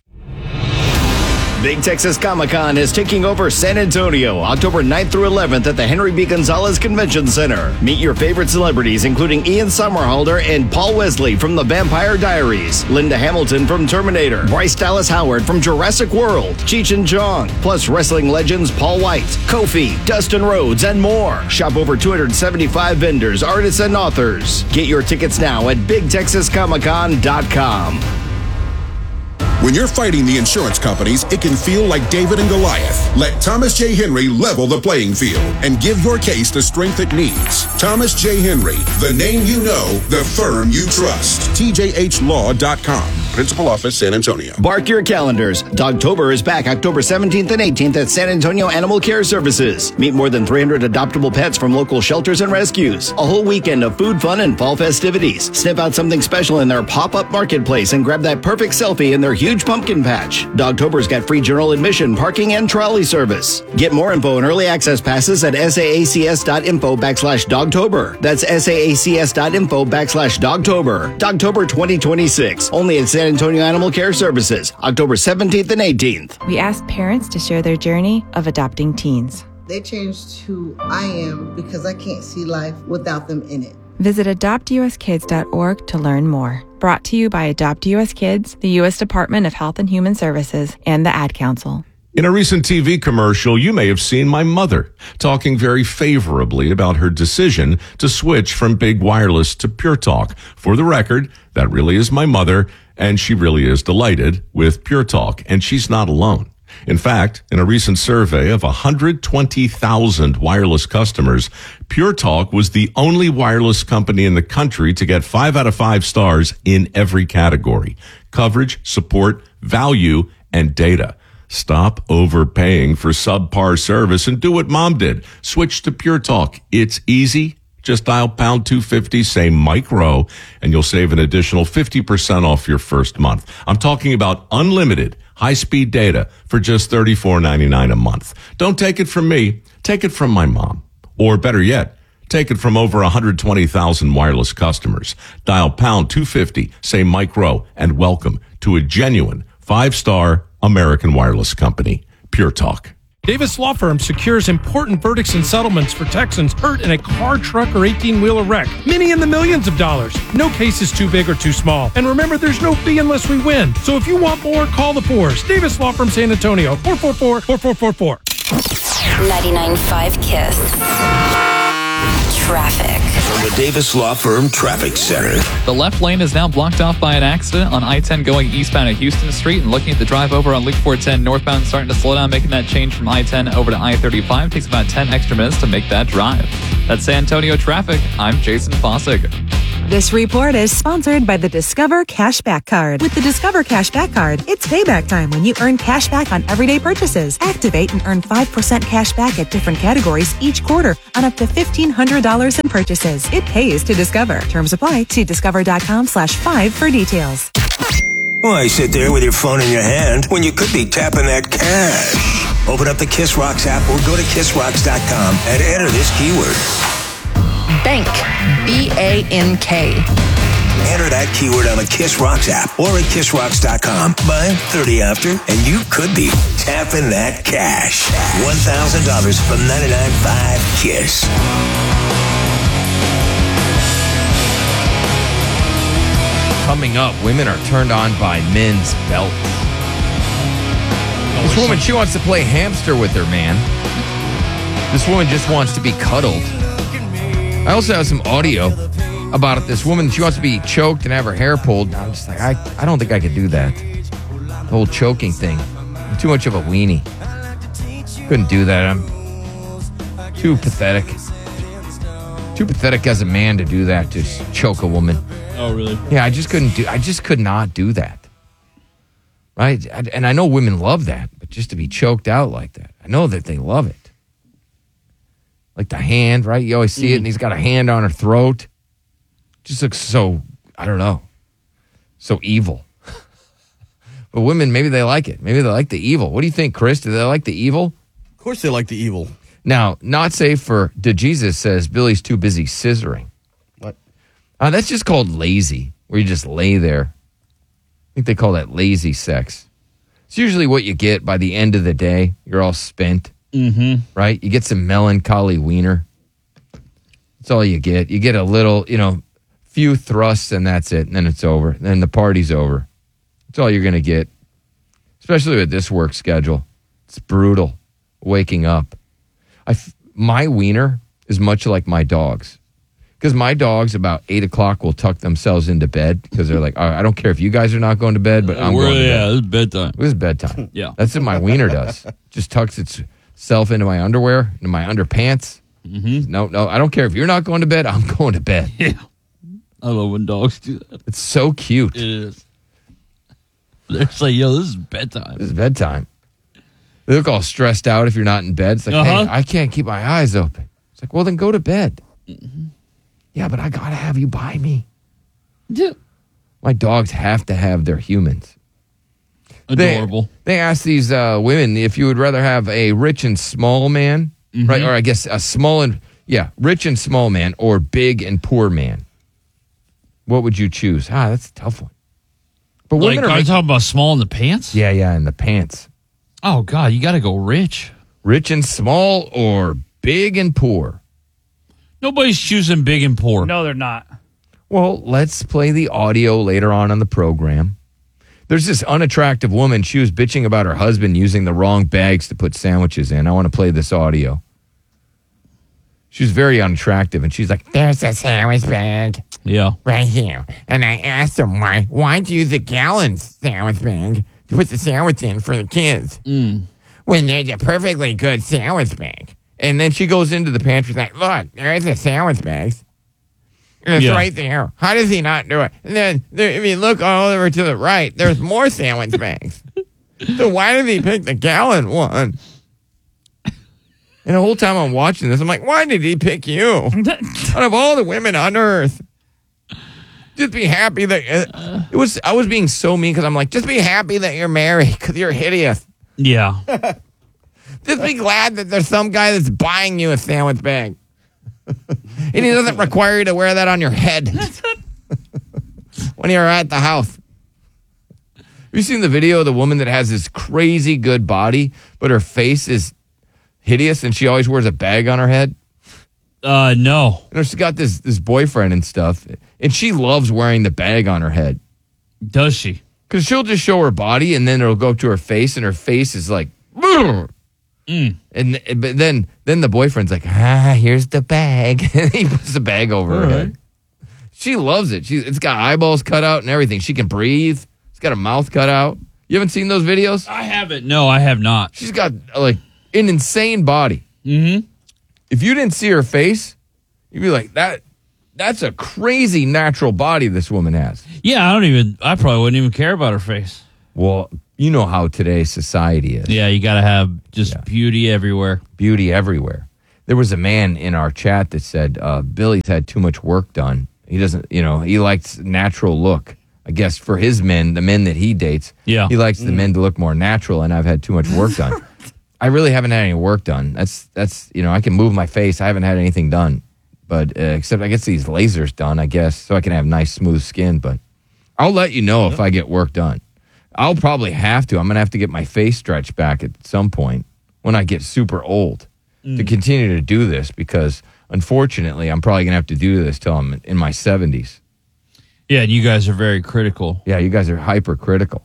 Speaker 4: Big Texas Comic-Con is taking over San Antonio October ninth through eleventh at the Henry B. Gonzalez Convention Center. Meet your favorite celebrities, including Ian Somerhalder and Paul Wesley from The Vampire Diaries, Linda Hamilton from Terminator, Bryce Dallas Howard from Jurassic World, Cheech and Chong, plus wrestling legends Paul White, Kofi, Dustin Rhodes, and more. Shop over two hundred seventy-five vendors, artists, and authors. Get your tickets now at big texas comic con dot com.
Speaker 25: When you're fighting the insurance companies, it can feel like David and Goliath. Let Thomas J. Henry level the playing field and give your case the strength it needs. Thomas J. Henry, the name you know, the firm you trust. T J H law dot com. Principal Office, San Antonio.
Speaker 4: Mark your calendars. Dogtober is back October seventeenth and eighteenth at San Antonio Animal Care Services. Meet more than three hundred adoptable pets from local shelters and rescues. A whole weekend of food, fun, and fall festivities. Sniff out something special in their pop-up marketplace and grab that perfect selfie in their huge pumpkin patch. Dogtober's got free general admission, parking, and trolley service. Get more info and early access passes at saacs.info backslash Dogtober. That's saacs.info backslash Dogtober. Dogtober twenty twenty-six. Only at San Antonio Animal Care Services. October seventeenth and eighteenth.
Speaker 26: We asked parents to share their journey of adopting teens.
Speaker 27: They changed who I am because I can't see life without them in it.
Speaker 26: Visit adopt u s kids dot org to learn more. Brought to you by Adopt U S Kids, the U S Department of Health and Human Services, and the Ad Council.
Speaker 28: In a recent T V commercial, you may have seen my mother talking very favorably about her decision to switch from Big Wireless to Pure Talk. For the record, that really is my mother, and she really is delighted with Pure Talk, and she's not alone. In fact, in a recent survey of one hundred twenty thousand wireless customers, Pure Talk was the only wireless company in the country to get five out of five stars in every category: coverage, support, value, and data. Stop overpaying for subpar service and do what Mom did. Switch to Pure Talk. It's easy. Just dial pound two fifty, say Mike Rowe, and you'll save an additional fifty percent off your first month. I'm talking about unlimited high-speed data for just thirty-four ninety-nine a month. Don't take it from me. Take it from my mom. Or better yet, take it from over one hundred twenty thousand wireless customers. Dial pound two fifty, say Mike Rowe, and welcome to a genuine five-star American wireless company, Pure Talk.
Speaker 5: Davis Law Firm secures important verdicts and settlements for Texans hurt in a car, truck, or eighteen-wheeler wreck. Many in the millions of dollars. No case is too big or too small. And remember, there's no fee unless we win. So if you want more, call the Fours. Davis Law Firm San Antonio, four four four, four four four four.
Speaker 6: ninety-nine point five KISS. Traffic.
Speaker 16: From the Davis Law Firm Traffic Center.
Speaker 7: The left lane is now blocked off by an accident on I ten going eastbound at Houston Street, and looking at the drive over on Loop four ten northbound, starting to slow down, making that change from I ten over to I thirty-five. Takes about ten extra minutes to make that drive. That's San Antonio traffic. I'm Jason Fossig.
Speaker 8: This report is sponsored by the Discover Cashback Card. With the Discover Cashback Card, it's payback time when you earn cash back on everyday purchases. Activate and earn five percent cash back at different categories each quarter on up to fifteen hundred dollars in purchases. It pays to Discover. Terms apply. See discover.com slash five for details.
Speaker 16: Why sit there with your phone in your hand when you could be tapping that cash? Open up the Kiss Rocks app or go to kiss rocks dot com and enter this keyword.
Speaker 12: Bank. B A N K.
Speaker 16: Enter that keyword on the Kiss Rocks app or at kiss rocks dot com by thirty after, and you could be tapping that cash. one thousand dollars from ninety-nine point five KISS.
Speaker 1: Coming up, women are turned on by men's belts. This woman, she wants to play hamster with her man. This woman just wants to be cuddled. I also have some audio about it. This woman, she wants to be choked and have her hair pulled. I'm just like, I, I don't think I could do that. The whole choking thing. I'm too much of a weenie. Couldn't do that. I'm too pathetic. Too pathetic as a man to do that, to choke a woman.
Speaker 3: Oh, really?
Speaker 1: Yeah, I just couldn't do, I just could not do that. Right? And I know women love that, but just to be choked out like that, I know that they love it. Like the hand, right? You always see mm. it, and he's got a hand on her throat. Just looks so, I don't know, so evil. But women, maybe they like it. Maybe they like the evil. What do you think, Chris? Do they like the evil?
Speaker 9: Of course they like the evil.
Speaker 1: Now, not safe for, DeJesus says Billy's too busy scissoring.
Speaker 9: What?
Speaker 1: Uh, that's just called lazy, where you just lay there. I think they call that lazy sex. It's usually what you get by the end of the day. You're all spent.
Speaker 3: Mm-hmm.
Speaker 1: Right? You get some melancholy wiener. That's all you get. You get a little, you know, few thrusts, and that's it. And then it's over. Then the party's over. That's all you're going to get. Especially with this work schedule. It's brutal. Waking up. I f- my wiener is much like my dog's. Because my dogs, about eight o'clock, will tuck themselves into bed because they're like, I don't care if you guys are not going to bed, but I'm
Speaker 3: We're,
Speaker 1: going to
Speaker 3: yeah,
Speaker 1: bed.
Speaker 3: this is bedtime.
Speaker 1: This is bedtime.
Speaker 3: Yeah.
Speaker 1: That's what my wiener does. Just tucks itself into my underwear, into my underpants.
Speaker 3: Mm-hmm.
Speaker 1: No, no, I don't care if you're not going to bed, I'm going to bed.
Speaker 3: Yeah. I love when dogs do that.
Speaker 1: It's so cute.
Speaker 3: It is. They're just like, yo, this is bedtime.
Speaker 1: This is bedtime. They look all stressed out if you're not in bed. It's like,
Speaker 3: Uh-huh.
Speaker 1: hey, I can't keep my eyes open. It's like, well, then go to bed.
Speaker 3: Mm-hmm.
Speaker 1: Yeah, but I got to have you by me.
Speaker 3: Yeah.
Speaker 1: My dogs have to have their humans.
Speaker 3: Adorable.
Speaker 1: They, they asked these uh, women if you would rather have a rich and small man,
Speaker 3: Mm-hmm.
Speaker 1: right? Or I guess a small and, yeah, rich and small man or big and poor man. What would you choose? Ah, that's a tough one. But
Speaker 3: Like,
Speaker 1: women
Speaker 3: are
Speaker 1: are
Speaker 3: you
Speaker 1: making-
Speaker 3: talking about small in the pants?
Speaker 1: Yeah, yeah, in the pants.
Speaker 3: Oh, God, you got to go rich.
Speaker 1: Rich and small or big and poor?
Speaker 3: Nobody's choosing big and poor.
Speaker 2: No, they're not.
Speaker 1: Well, let's play the audio later on on the program. There's this unattractive woman. She was bitching about her husband using the wrong bags to put sandwiches in. I want to play this audio. She was very unattractive, and she's like, there's a sandwich bag.
Speaker 3: Yeah.
Speaker 1: Right here. And I asked him, why, why'd you use a gallon sandwich bag to put the sandwich in for the kids?
Speaker 3: Mm.
Speaker 1: When there's a perfectly good sandwich bag. And then she goes into the pantry like, look, there's the sandwich bags. It's
Speaker 3: Yeah.
Speaker 1: right there. How does he not do it? And then, there, if you look all over to the right, there's more sandwich bags. So why did he pick the gallon one? And the whole time I'm watching this, I'm like, why did he pick you? Out of all the women on earth. Just be happy that... Uh, it was. I was being so mean because I'm like, just be happy that you're married because you're hideous.
Speaker 3: Yeah.
Speaker 1: Just be glad that there's some guy that's buying you a sandwich bag. And he doesn't require you to wear that on your head when you're at the house. Have you seen the video of the woman that has this crazy good body, but her face is hideous, and she always wears a bag on her head?
Speaker 3: Uh, no.
Speaker 1: You know, she's got this this boyfriend and stuff, and she loves wearing the bag on her head.
Speaker 3: Does she?
Speaker 1: Because she'll just show her body, and then it'll go to her face, and her face is like, mm. and but then then the boyfriend's like, ah, here's the bag, and he puts the bag over her
Speaker 3: All
Speaker 1: head. She loves it. She it's got eyeballs cut out and everything. She can breathe. It's got a mouth cut out. You haven't seen those videos?
Speaker 3: I haven't. No, I have not.
Speaker 1: She's got like an insane body.
Speaker 3: Mm-hmm.
Speaker 1: If you didn't see her face, you'd be like, that. That's a crazy natural body this woman has.
Speaker 3: Yeah, I don't even, I probably wouldn't even care about her face.
Speaker 1: Well, you know how today's society is.
Speaker 3: Yeah, you got to have just yeah. beauty everywhere.
Speaker 1: Beauty everywhere. There was a man in our chat that said, uh, Billy's had too much work done. He doesn't, you know, he likes natural look. I guess for his men, the men that he dates,
Speaker 3: yeah.
Speaker 1: he likes the mm. men to look more natural, and I've had too much work done. I really haven't had any work done. That's, that's you know, I can move my face. I haven't had anything done. But uh, except I get these lasers done, I guess, so I can have nice, smooth skin. But I'll let you know if I get work done. I'll probably have to. I'm going to have to get my face stretched back at some point when I get super old mm. to continue to do this because, unfortunately, I'm probably going to have to do this till I'm in my seventies.
Speaker 3: Yeah, and you guys are very critical.
Speaker 1: Yeah, you guys are hypercritical.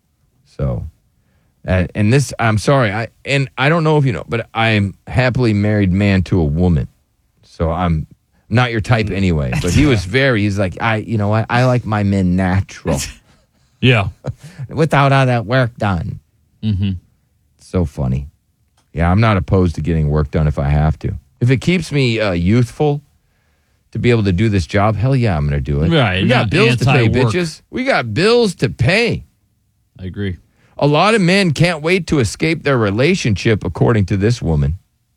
Speaker 1: So, uh, and this, I'm sorry, I and I don't know if you know, but I'm happily married man to a woman. So I'm not your type anyway. But he was very, he's like, I, you know what, I like my men natural.
Speaker 3: Yeah.
Speaker 1: Without all that work done.
Speaker 3: Mm-hmm.
Speaker 1: So funny. Yeah, I'm not opposed to getting work done if I have to. If it keeps me uh, youthful to be able to do this job, hell yeah, I'm going to do it.
Speaker 3: Right.
Speaker 1: We got bills to pay,
Speaker 3: anti-work.
Speaker 1: bitches. We got bills to pay.
Speaker 3: I agree.
Speaker 1: A lot of men can't wait to escape their relationship, according to this woman.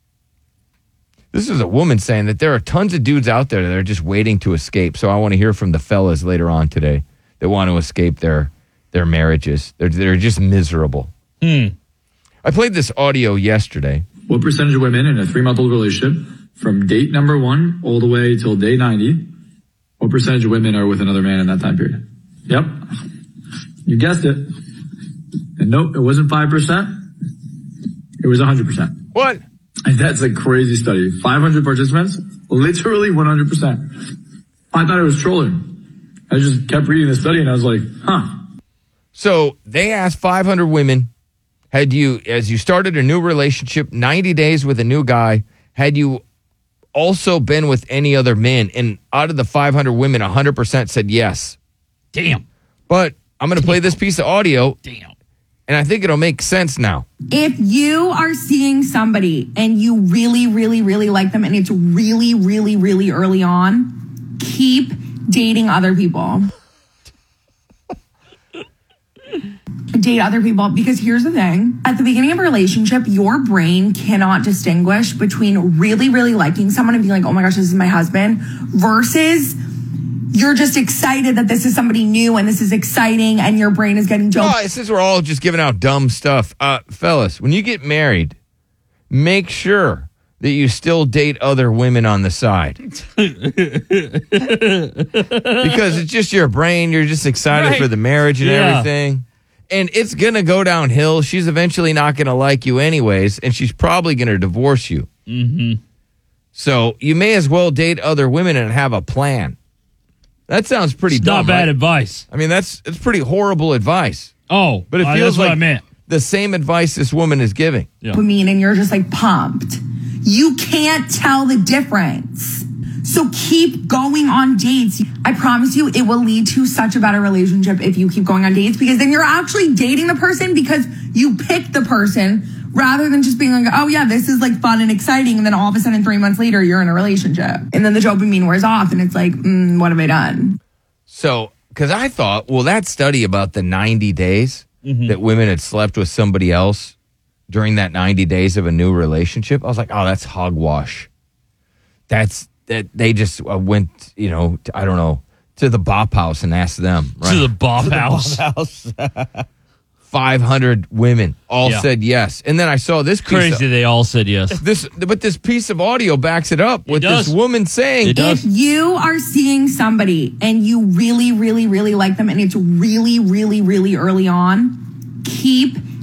Speaker 1: This is a woman saying that there are tons of dudes out there that are just waiting to escape. So I want to hear from the fellas later on today that want to escape their their marriages. They're, they're just miserable.
Speaker 3: Hmm.
Speaker 1: I played this audio yesterday.
Speaker 9: What percentage of women in a three-month-old relationship from date number one all the way till day ninety, what percentage of women are with another man in that time period? Yep. You guessed it. And nope, it wasn't five percent. It was one hundred percent.
Speaker 1: What?
Speaker 9: And that's a crazy study. five hundred participants, literally one hundred percent. I thought it was trolling. I just kept reading the study and I was like, huh.
Speaker 1: So they asked five hundred women, had you, as you started a new relationship, ninety days with a new guy, had you also been with any other men? And out of the five hundred women, one hundred percent said yes.
Speaker 3: Damn.
Speaker 1: But I'm going to play this piece of audio.
Speaker 3: Damn.
Speaker 1: And I think it'll make sense now.
Speaker 10: If you are seeing somebody and you really, really, really like them and it's really, really, really early on, keep dating other people. Date other people, because here's the thing. At the beginning of a relationship, your brain cannot distinguish between really, really liking someone and being like, oh my gosh, this is my husband, versus you're just excited that this is somebody new and this is exciting and your brain is getting joked.
Speaker 1: Oh, since we're all just giving out dumb stuff. Uh, fellas, when you get married, make sure that you still date other women on the side. Because it's just your brain. You're just excited
Speaker 3: Right.
Speaker 1: for the marriage and
Speaker 3: Yeah.
Speaker 1: everything. And it's going to go downhill. She's eventually not going to like you anyways, and she's probably going to divorce you.
Speaker 3: Mm-hmm.
Speaker 1: So you may as well date other women and have a plan. That sounds pretty
Speaker 3: It's
Speaker 1: dumb.
Speaker 3: not bad
Speaker 1: right?
Speaker 3: advice.
Speaker 1: I mean, that's it's pretty horrible advice.
Speaker 3: Oh,
Speaker 1: But it
Speaker 3: uh,
Speaker 1: feels
Speaker 3: that's what
Speaker 1: like
Speaker 3: I meant.
Speaker 1: the same advice this woman is giving.
Speaker 3: Yeah.
Speaker 10: dopamine and you're just like pumped. You can't tell the difference. So keep going on dates. I promise you it will lead to such a better relationship if you keep going on dates, because then you're actually dating the person because you picked the person rather than just being like, oh yeah, this is like fun and exciting. And then all of a sudden three months later, you're in a relationship. And then the dopamine wears off and it's like, mm, what have I done?
Speaker 1: So, because I thought, well, that study about the ninety days
Speaker 3: Mm-hmm.
Speaker 1: that women had slept with somebody else during that ninety days of a new relationship, I was like, oh, that's hogwash. That's that they just uh, went, you know, to, I don't know, to the Bop House and asked them. Right?
Speaker 3: To the Bop House.
Speaker 1: five hundred women all
Speaker 3: Yeah.
Speaker 1: said yes. And then I saw this piece
Speaker 3: Crazy
Speaker 1: of,
Speaker 3: they all said yes.
Speaker 1: this, but this piece of audio backs it up with
Speaker 3: does.
Speaker 1: this woman saying,
Speaker 3: It does.
Speaker 10: If you are seeing somebody and you really, really, really like them and it's really, really, really early on, keep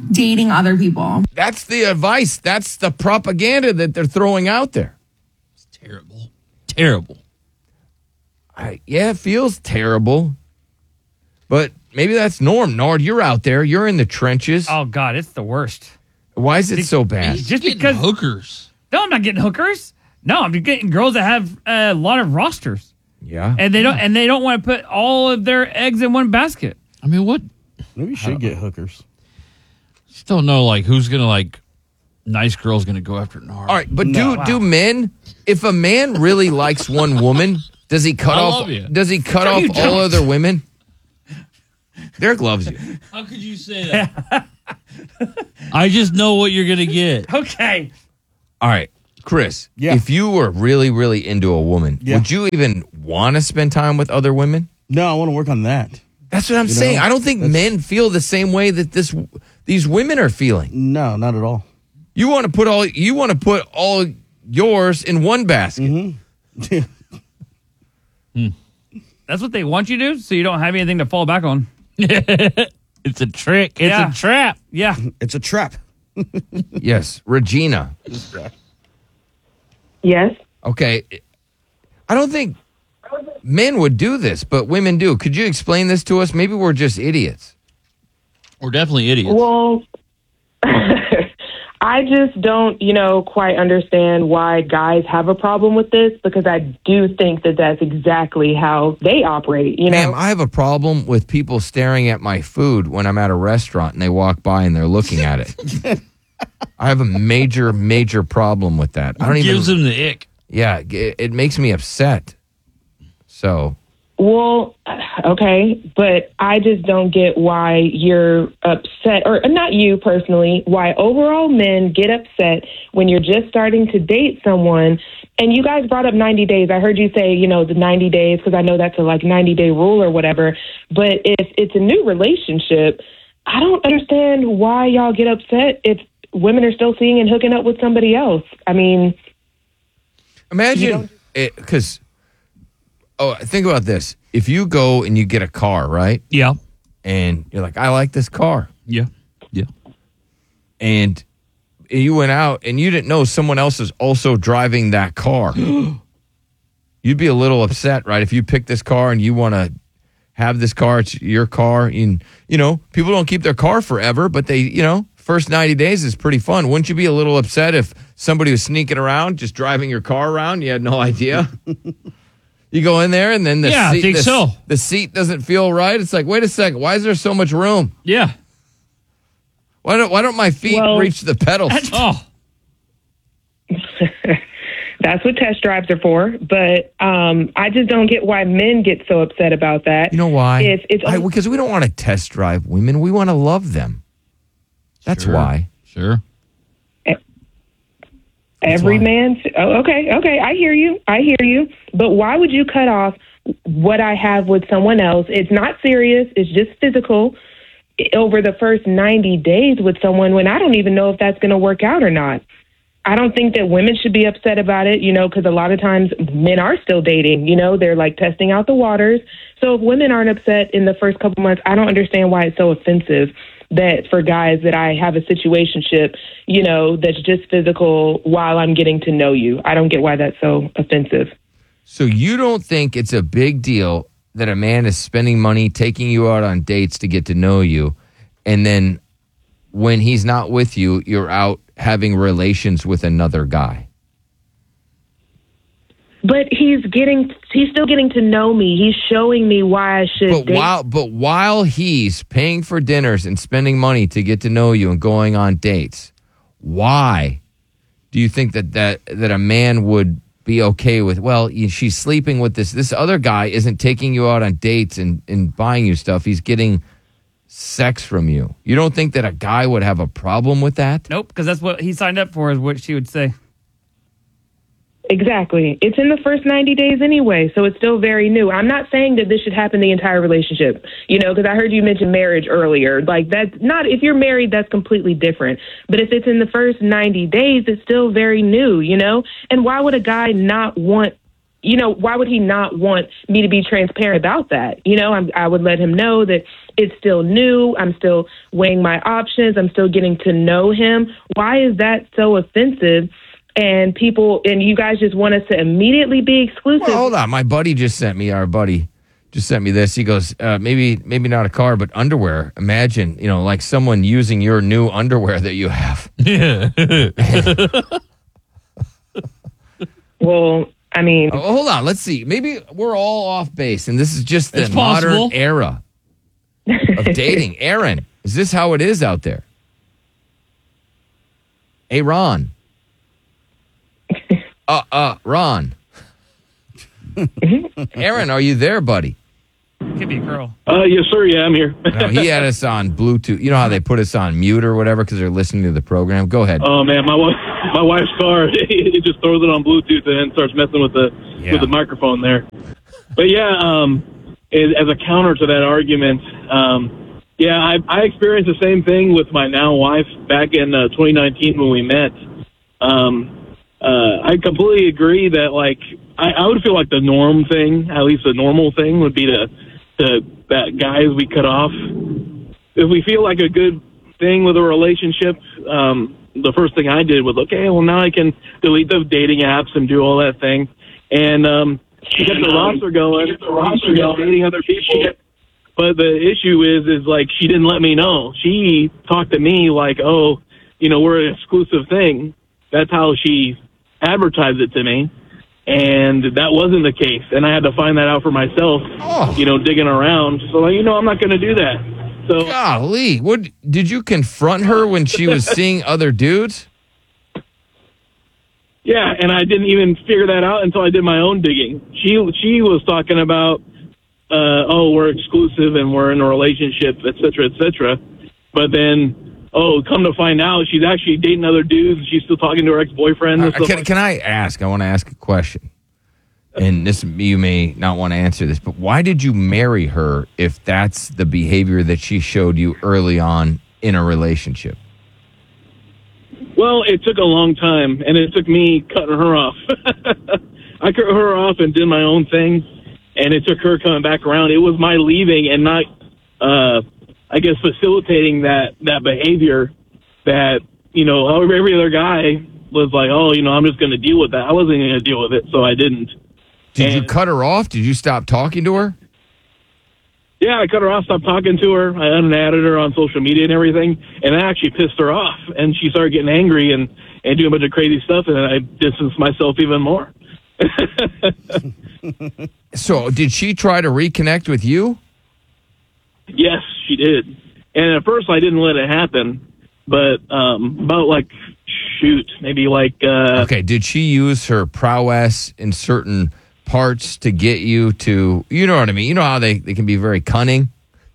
Speaker 10: dating other people.
Speaker 1: That's the advice. That's the propaganda that they're throwing out there.
Speaker 3: It's terrible. Terrible.
Speaker 1: I, yeah, it feels terrible. But maybe that's norm. Nord, you're out there. You're in the trenches.
Speaker 2: Oh, God, it's the worst.
Speaker 1: Why is it so bad?
Speaker 2: He's just because
Speaker 3: hookers.
Speaker 2: No, I'm not getting hookers. No, I'm getting girls that have a lot of rosters.
Speaker 1: Yeah.
Speaker 2: And they don't and they don't want to put all of their eggs in one basket.
Speaker 3: I mean, what?
Speaker 11: Maybe you should get hookers.
Speaker 3: Just don't know, like, who's going to, like, nice girl's going to go after Nard.
Speaker 1: All right, but
Speaker 3: No.
Speaker 1: do
Speaker 3: Wow.
Speaker 1: do men, if a man really likes one woman, does he cut
Speaker 3: I
Speaker 1: off
Speaker 3: love you.
Speaker 1: does he cut
Speaker 3: No,
Speaker 1: off
Speaker 3: you
Speaker 1: all
Speaker 3: don't.
Speaker 1: other women? Derek loves you.
Speaker 3: How could you say that? I just know what you're going to get.
Speaker 2: Okay.
Speaker 1: All right, Chris.
Speaker 11: Yeah.
Speaker 1: If you were really, really into a woman,
Speaker 11: Yeah.
Speaker 1: would you even want to spend time with other women?
Speaker 11: No, I want to work on that.
Speaker 1: That's what I'm
Speaker 11: You
Speaker 1: saying.
Speaker 11: know,
Speaker 1: I don't think men feel the same way that this these women are feeling.
Speaker 11: No, not at all.
Speaker 1: You want to put all you want to put all yours in one basket.
Speaker 11: Mm-hmm.
Speaker 2: That's what they want you to do, so you don't have anything to fall back on.
Speaker 3: It's a trick. It's
Speaker 2: Yeah.
Speaker 3: a trap.
Speaker 2: Yeah.
Speaker 11: It's a trap.
Speaker 1: Yes, Regina.
Speaker 13: Yes.
Speaker 1: Okay. I don't think men would do this, but women do. Could you explain this to us? Maybe we're just idiots.
Speaker 3: We're definitely idiots.
Speaker 13: Well, I just don't, you know, quite understand why guys have a problem with this, because I do think that that's exactly how they operate, you know?
Speaker 1: Ma'am, I have a problem with people staring at my food when I'm at a restaurant and they walk by and they're looking at it. I have a major, major problem with that. I don't
Speaker 3: It
Speaker 1: even.
Speaker 3: gives them the ick.
Speaker 1: Yeah, it, it makes me upset. So
Speaker 13: Well, okay, but I just don't get why you're upset, or not you personally, why overall men get upset when you're just starting to date someone. And you guys brought up ninety days. I heard you say, you know, the ninety days, because I know that's a like ninety day rule or whatever. But if it's a new relationship, I don't understand why y'all get upset if women are still seeing and hooking up with somebody else. I mean,
Speaker 1: imagine because. Oh, think about this. If you go and you get a car, right?
Speaker 3: Yeah.
Speaker 1: And you're like, I like this car.
Speaker 3: Yeah. Yeah.
Speaker 1: And you went out and you didn't know someone else is also driving that car. You'd be a little upset, right? If you pick this car and you want to have this car, it's your car. And, you know, people don't keep their car forever, but they, you know, first ninety days is pretty fun. Wouldn't you be a little upset if somebody was sneaking around, just driving your car around? You had no idea. You go in there and then the,
Speaker 3: Yeah, I
Speaker 1: seat,
Speaker 3: think
Speaker 1: the,
Speaker 3: so.
Speaker 1: the seat doesn't feel right. It's like, wait a second, why is there so much room?
Speaker 3: Yeah.
Speaker 1: Why don't why don't my feet
Speaker 13: Well-
Speaker 1: reach the pedals?
Speaker 3: Oh.
Speaker 13: that's what test drives are for. But um, I just don't get why men get so upset about that.
Speaker 1: You know why?
Speaker 13: It's, it's
Speaker 1: I- because we don't want to test drive women. We want to love them. That's
Speaker 3: Sure.
Speaker 1: why.
Speaker 3: Sure.
Speaker 13: Every
Speaker 1: why.
Speaker 13: man. Oh, okay, okay. I hear you. I hear you. But why would you cut off what I have with someone else? It's not serious. It's just physical. Over the first ninety days with someone, when I don't even know if that's going to work out or not. I don't think that women should be upset about it, you know, because a lot of times men are still dating. You know, they're like testing out the waters. So if women aren't upset in the first couple months, I don't understand why it's so offensive that for guys that I have a situationship, you know, that's just physical while I'm getting to know you. I don't get why that's so offensive.
Speaker 1: So you don't think it's a big deal that a man is spending money taking you out on dates to get to know you, and then when he's not with you, you're out having relations with another guy?
Speaker 13: But he's getting, he's still getting to know me. He's showing me why I should
Speaker 1: But
Speaker 13: date.
Speaker 1: while but while he's paying for dinners and spending money to get to know you and going on dates, why do you think that that, that a man would be okay with, well, you- she's sleeping with this this other guy isn't taking you out on dates and, and buying you stuff. He's getting sex from you. You don't think that a guy would have a problem with that?
Speaker 2: Nope, because that's what he signed up for, is what she would say.
Speaker 13: Exactly. It's in the first ninety days anyway, so it's still very new. I'm not saying that this should happen the entire relationship, you know, because I heard you mention marriage earlier. Like, that's not, if you're married, that's completely different. But if it's in the first ninety days, it's still very new, you know? And why would a guy not want you know, why would he not want me to be transparent about that? You know, I'm, I would let him know that it's still new. I'm still weighing my options. I'm still getting to know him. Why is that so offensive? And people, and you guys just want us to immediately be exclusive.
Speaker 1: Well, hold on. My buddy just sent me, our buddy just sent me this. He goes, uh, maybe, maybe not a car, but underwear. Imagine, you know, like someone using your new underwear that you have.
Speaker 3: Yeah.
Speaker 13: Well, I mean,
Speaker 1: oh, hold on. Let's see. Maybe we're all off base, and this is just the
Speaker 3: It's
Speaker 1: modern
Speaker 3: possible.
Speaker 1: era of dating. Aaron, is this how it is out there? Hey, Ron. Uh, uh, Ron. Aaron, are you there, buddy?
Speaker 2: Could be a girl.
Speaker 14: Uh, yes, sir. Yeah, I'm here.
Speaker 1: No, he had us on Bluetooth. You know how they put us on mute or whatever because they're listening to the program? Go ahead.
Speaker 14: Oh man, my wife, my wife's car, it just throws it on Bluetooth and then starts messing with the
Speaker 1: Yeah.
Speaker 14: with the microphone there. But yeah, um, as, as a counter to that argument, um, yeah, I, I experienced the same thing with my now wife back in uh, twenty nineteen when we met. Um, uh, I completely agree that like I, I would feel like the norm thing, at least the normal thing, would be to to that guys we cut off. If we feel like a good thing with a relationship, um, the first thing I did was, okay, well, now I can delete the dating apps and do all that thing. And um, she kept the roster going. She kept dating other people. But the issue is, is like, she didn't let me know. She talked to me like, oh, you know, we're an exclusive thing. That's how she advertised it to me. And that wasn't the case. And I had to find that out for myself,
Speaker 1: Oh.
Speaker 14: you know, digging around. So, like, you know, I'm not going to do that. So,
Speaker 1: Golly, what did you confront her when she was seeing other dudes?
Speaker 14: yeah, and I didn't even figure that out until I did my own digging. She she was talking about, uh, oh, we're exclusive and we're in a relationship, et cetera, et cetera. But then, oh, come to find out, she's actually dating other dudes. And she's still talking to her ex-boyfriend. And
Speaker 1: Uh,
Speaker 14: stuff
Speaker 1: can,
Speaker 14: like
Speaker 1: can I ask? I want to ask a question. And this, you may not want to answer this, but why did you marry her if that's the behavior that she showed you early on in a relationship?
Speaker 14: Well, it took a long time, and it took me cutting her off. I cut her off and did my own thing, and it took her coming back around. It was my leaving and not, uh, I guess, facilitating that, that behavior that, you know, every other guy was like, oh, you know, I'm just going to deal with that. I wasn't going to deal with it, so I didn't.
Speaker 1: Did you cut her off? Did you stop talking to her?
Speaker 14: Yeah, I cut her off, stopped talking to her. I unadded her on social media and everything, and that actually pissed her off. And she started getting angry and, and doing a bunch of crazy stuff, and I distanced myself even more.
Speaker 1: So did she try to reconnect with you?
Speaker 14: Yes, she did. And at first I didn't let it happen, but um, about like, shoot, maybe like... Uh,
Speaker 1: Okay, did she use her prowess in certain parts to get you to, you know what I mean? You know how they, they can be very cunning?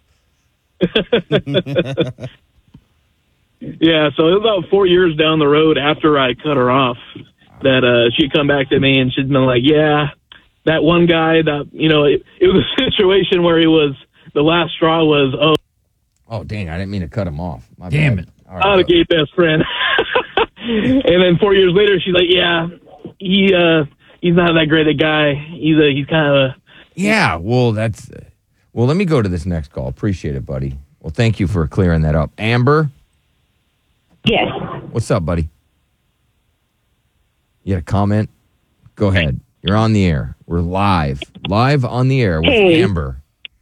Speaker 14: Yeah, so it was about four years down the road after I cut her off that uh, she'd come back to me and she'd been like, yeah, that one guy that, you know, it, it was a situation where he was, the last straw was, oh.
Speaker 1: Oh, dang, I didn't mean to cut him off. My
Speaker 14: Damn
Speaker 1: bad.
Speaker 14: it.
Speaker 1: All
Speaker 14: I had a gay best friend. And then four years later, she's like, yeah, he uh, he's not that great a guy. He's a, he's kind of a.
Speaker 1: Yeah, well, that's, well, let me go to this next call. Appreciate it, buddy. Well, thank you for clearing that up. Amber?
Speaker 15: Yes.
Speaker 1: What's up, buddy? You got a comment? Go ahead. You're on the air. We're live. Live on the air with
Speaker 15: Hey.
Speaker 1: Amber.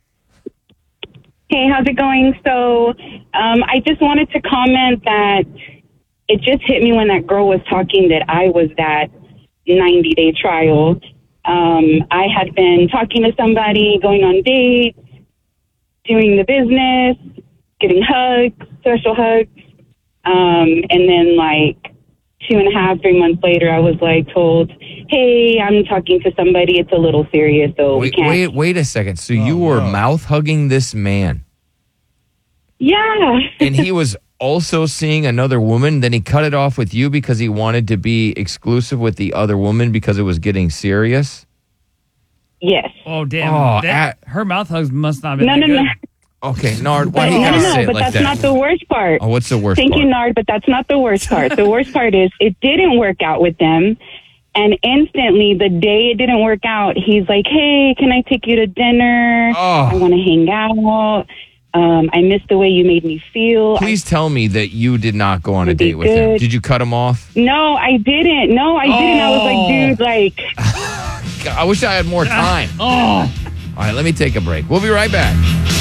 Speaker 15: Hey, how's it going? So, um, I just wanted to comment that it just hit me when that girl was talking that I was that ninety-day trial. Um, I had been talking to somebody, going on dates, doing the business, getting hugs, social hugs. Um, and then, like, two and a half, three months later, I was, like, told, hey, I'm talking to somebody. It's a little serious, so we
Speaker 1: Wait,
Speaker 15: can't.
Speaker 1: wait, wait a second. So you were mouth hugging this man,
Speaker 15: Yeah.
Speaker 1: and he was also seeing another woman. Then he cut it off with you because he wanted to be exclusive with the other woman because it was getting serious.
Speaker 15: Yes.
Speaker 2: Oh, damn.
Speaker 1: Oh,
Speaker 2: That- her mouth hugs must not have been
Speaker 15: No,
Speaker 2: that
Speaker 15: no,
Speaker 2: good.
Speaker 15: no.
Speaker 1: Okay, Nard, why
Speaker 15: But,
Speaker 1: do you
Speaker 15: no,
Speaker 1: gotta
Speaker 15: no,
Speaker 1: say
Speaker 15: no,
Speaker 1: it
Speaker 15: but
Speaker 1: like
Speaker 15: that's
Speaker 1: that?
Speaker 15: not the worst part.
Speaker 1: Oh, what's the worst
Speaker 15: Thank
Speaker 1: part?
Speaker 15: you, Nard, but that's not the worst part. The worst part is it didn't work out with them. And instantly, the day it didn't work out, he's like, hey, can I take you to dinner?
Speaker 1: Oh.
Speaker 15: I want to hang out. Um, I miss the way you made me feel.
Speaker 1: Please tell me that you did not go on a
Speaker 15: Would be
Speaker 1: date with him.
Speaker 15: good.
Speaker 1: Did you cut him off?
Speaker 15: No, I didn't. No, I didn't. I was like, dude, like...
Speaker 1: God, I wish I had more time.
Speaker 2: Oh.
Speaker 1: All right, let me take a break. We'll be right back.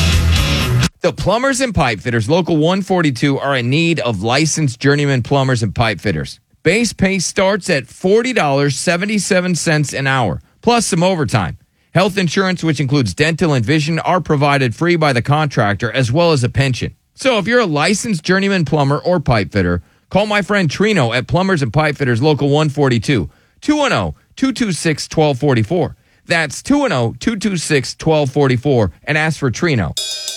Speaker 1: The plumbers and pipe fitters, Local one forty-two, are in need of licensed journeyman plumbers and pipe fitters. Base pay starts at forty dollars and seventy-seven cents an hour, plus some overtime. Health insurance, which includes dental and vision, are provided free by the contractor, as well as a pension. So if you're a licensed journeyman plumber or pipe fitter, call my friend Trino at Plumbers and Pipe Fitters Local one forty-two, two one zero, two two six, one two four four. That's two one zero, two two six, one two four four, and ask for Trino.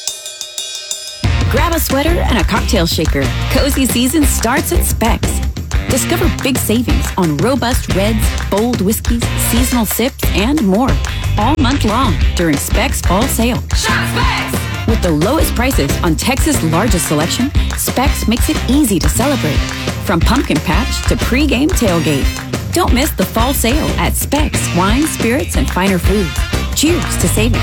Speaker 17: Grab a sweater and a cocktail shaker. Cozy season starts at Specs. Discover big savings on robust reds, bold whiskeys, seasonal sips, and more. All month long during Specs Fall Sale. Shop Specs! With the lowest prices on Texas' largest selection, Specs makes it easy to celebrate. From pumpkin patch to pre-game tailgate. Don't miss the fall sale at Specs Wine, Spirits, and Finer Foods. Cheers to savings.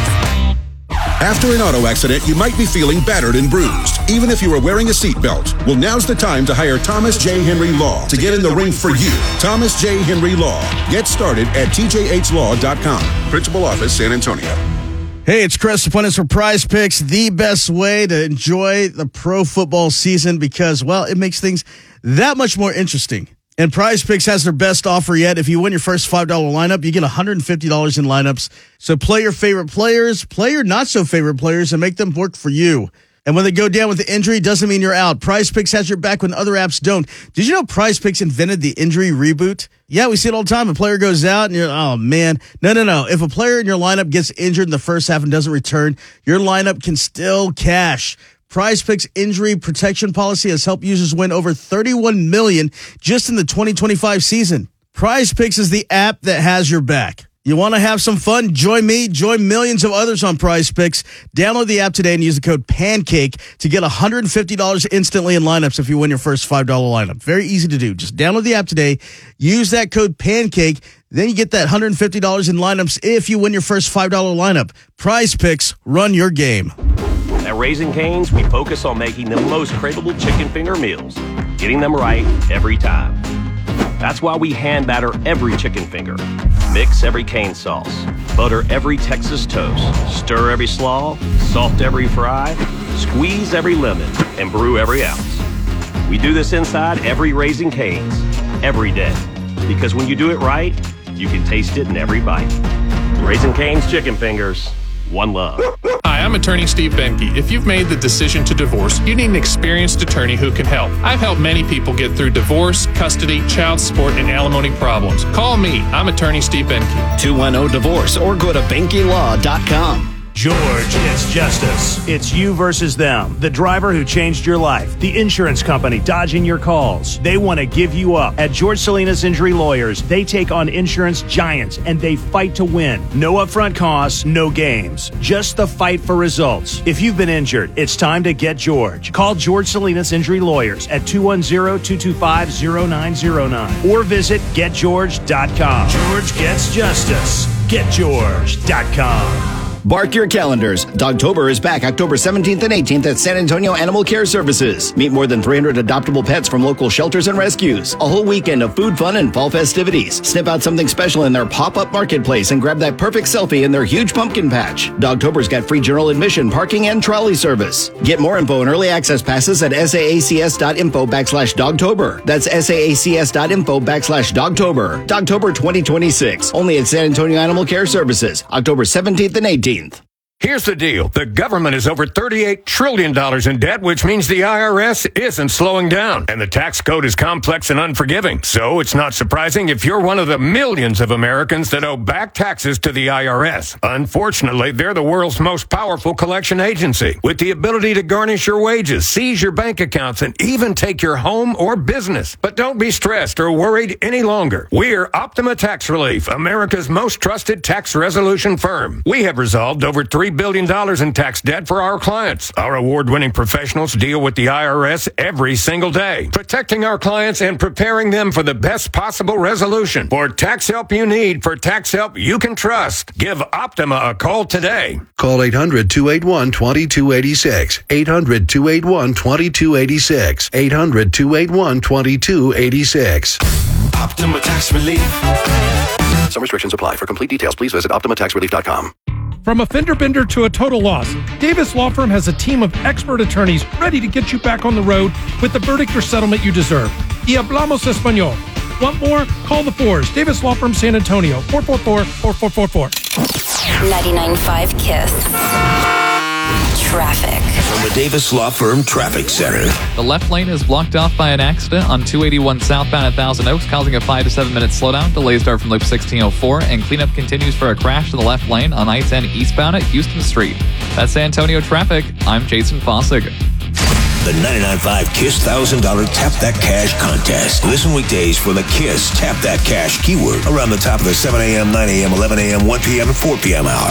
Speaker 25: After an auto accident, you might be feeling battered and bruised, even if you are wearing a seatbelt. Well, now's the time to hire Thomas J. Henry Law to get in the ring for you. Thomas J. Henry Law. Get started at T J H law dot com. Principal Office, San Antonio.
Speaker 11: Hey, it's Chris, opponents for Prize Picks, the best way to enjoy the pro football season because, well, it makes things that much more interesting. And Prize Picks has their best offer yet. If you win your first five dollars lineup, you get one hundred fifty dollars in lineups. So play your favorite players, play your not-so-favorite players, and make them work for you. And when they go down with the injury, doesn't mean you're out. Prize Picks has your back when other apps don't. Did you know Prize Picks invented the injury reboot? Yeah, we see it all the time. A player goes out and you're, oh, man. No, no, no. If a player in your lineup gets injured in the first half and doesn't return, your lineup can still cash. Prize Picks injury protection policy has helped users win over thirty-one million dollars just in the twenty twenty-five season. Prize Picks is the app that has your back. You want to have some fun? Join me, join millions of others on Prize Picks. Download the app today and use the code PANCAKE to get one hundred fifty dollars instantly in lineups if you win your first five dollars lineup. Very easy to do. Just download the app today, use that code PANCAKE, then you get that one hundred fifty dollars in lineups if you win your first five dollars lineup. Prize Picks, run your game.
Speaker 18: At Raising Cane's, we focus on making the most craveable chicken finger meals, getting them right every time. That's why we hand batter every chicken finger, mix every cane sauce, butter every Texas toast, stir every slaw, salt every fry, squeeze every lemon, and brew every ounce. We do this inside every Raising Cane's, every day, because when you do it right, you can taste it in every bite. Raising Cane's chicken fingers, one love.
Speaker 19: Hi, I'm attorney Steve Benke. If you've made the decision to divorce, you need an experienced attorney who can help. I've helped many people get through divorce, custody, child support, and alimony problems. Call me. I'm attorney Steve Benke.
Speaker 20: two one zero divorce or go to benke law dot com.
Speaker 21: George Gets Justice. It's you versus them. The driver who changed your life. The insurance company dodging your calls. They want to give you up. At George Salinas Injury Lawyers, they take on insurance giants and they fight to win. No upfront costs, no games. Just the fight for results. If you've been injured, it's time to get George. Call George Salinas Injury Lawyers at two one zero, two two five, zero nine zero nine or visit get george dot com. George Gets Justice. get george dot com.
Speaker 4: Bark your calendars. Dogtober is back October seventeenth and eighteenth at San Antonio Animal Care Services. Meet more than three hundred adoptable pets from local shelters and rescues. A whole weekend of food, fun, and fall festivities. Snip out something special in their pop-up marketplace and grab that perfect selfie in their huge pumpkin patch. Dogtober's got free general admission, parking, and trolley service. Get more info and early access passes at saacs.info backslash Dogtober. That's saacs.info backslash Dogtober. Dogtober twenty twenty-six. Only at San Antonio Animal Care Services. October seventeenth and eighteenth.
Speaker 22: Here's the deal. The government is over thirty-eight trillion dollars in debt, which means the I R S isn't slowing down. And the tax code is complex and unforgiving. So it's not surprising if you're one of the millions of Americans that owe back taxes to the I R S. Unfortunately, they're the world's most powerful collection agency with the ability to garnish your wages, seize your bank accounts, and even take your home or business. But don't be stressed or worried any longer. We're Optima Tax Relief, America's most trusted tax resolution firm. We have resolved over three billion dollars in tax debt for our clients. Our award-winning professionals deal with the I R S every single day, protecting our clients and preparing them for the best possible resolution. For tax help you need, for tax help you can trust, give Optima a call today.
Speaker 5: Call eight hundred, two eight one, two two eight six. eight hundred, two eight one, two two eight six. eight hundred, two eight one, two two eight six.
Speaker 16: Optima Tax Relief.
Speaker 5: Some restrictions apply. For complete details, please visit optima tax relief dot com.
Speaker 6: From a fender bender to a total loss, Davis Law Firm has a team of expert attorneys ready to get you back on the road with the verdict or settlement you deserve. Y hablamos español. Want more? Call the fours. Davis Law Firm San Antonio, four four four, four four four four.
Speaker 7: ninety-nine point five KISS. Traffic.
Speaker 16: From the Davis Law Firm Traffic Center.
Speaker 23: The left lane is blocked off by an accident on two eighty-one southbound at Thousand Oaks, causing a five to seven minute slowdown. Delays start from loop sixteen oh four, and cleanup continues for a crash to the left lane on I ten eastbound at Houston Street. That's San Antonio traffic. I'm Jason Fossig.
Speaker 16: The ninety-nine point five KISS one thousand dollars Tap That Cash contest. Listen weekdays for the KISS Tap That Cash keyword around the top of the seven a.m., nine a.m., eleven a.m., one p.m., and four p.m. hour.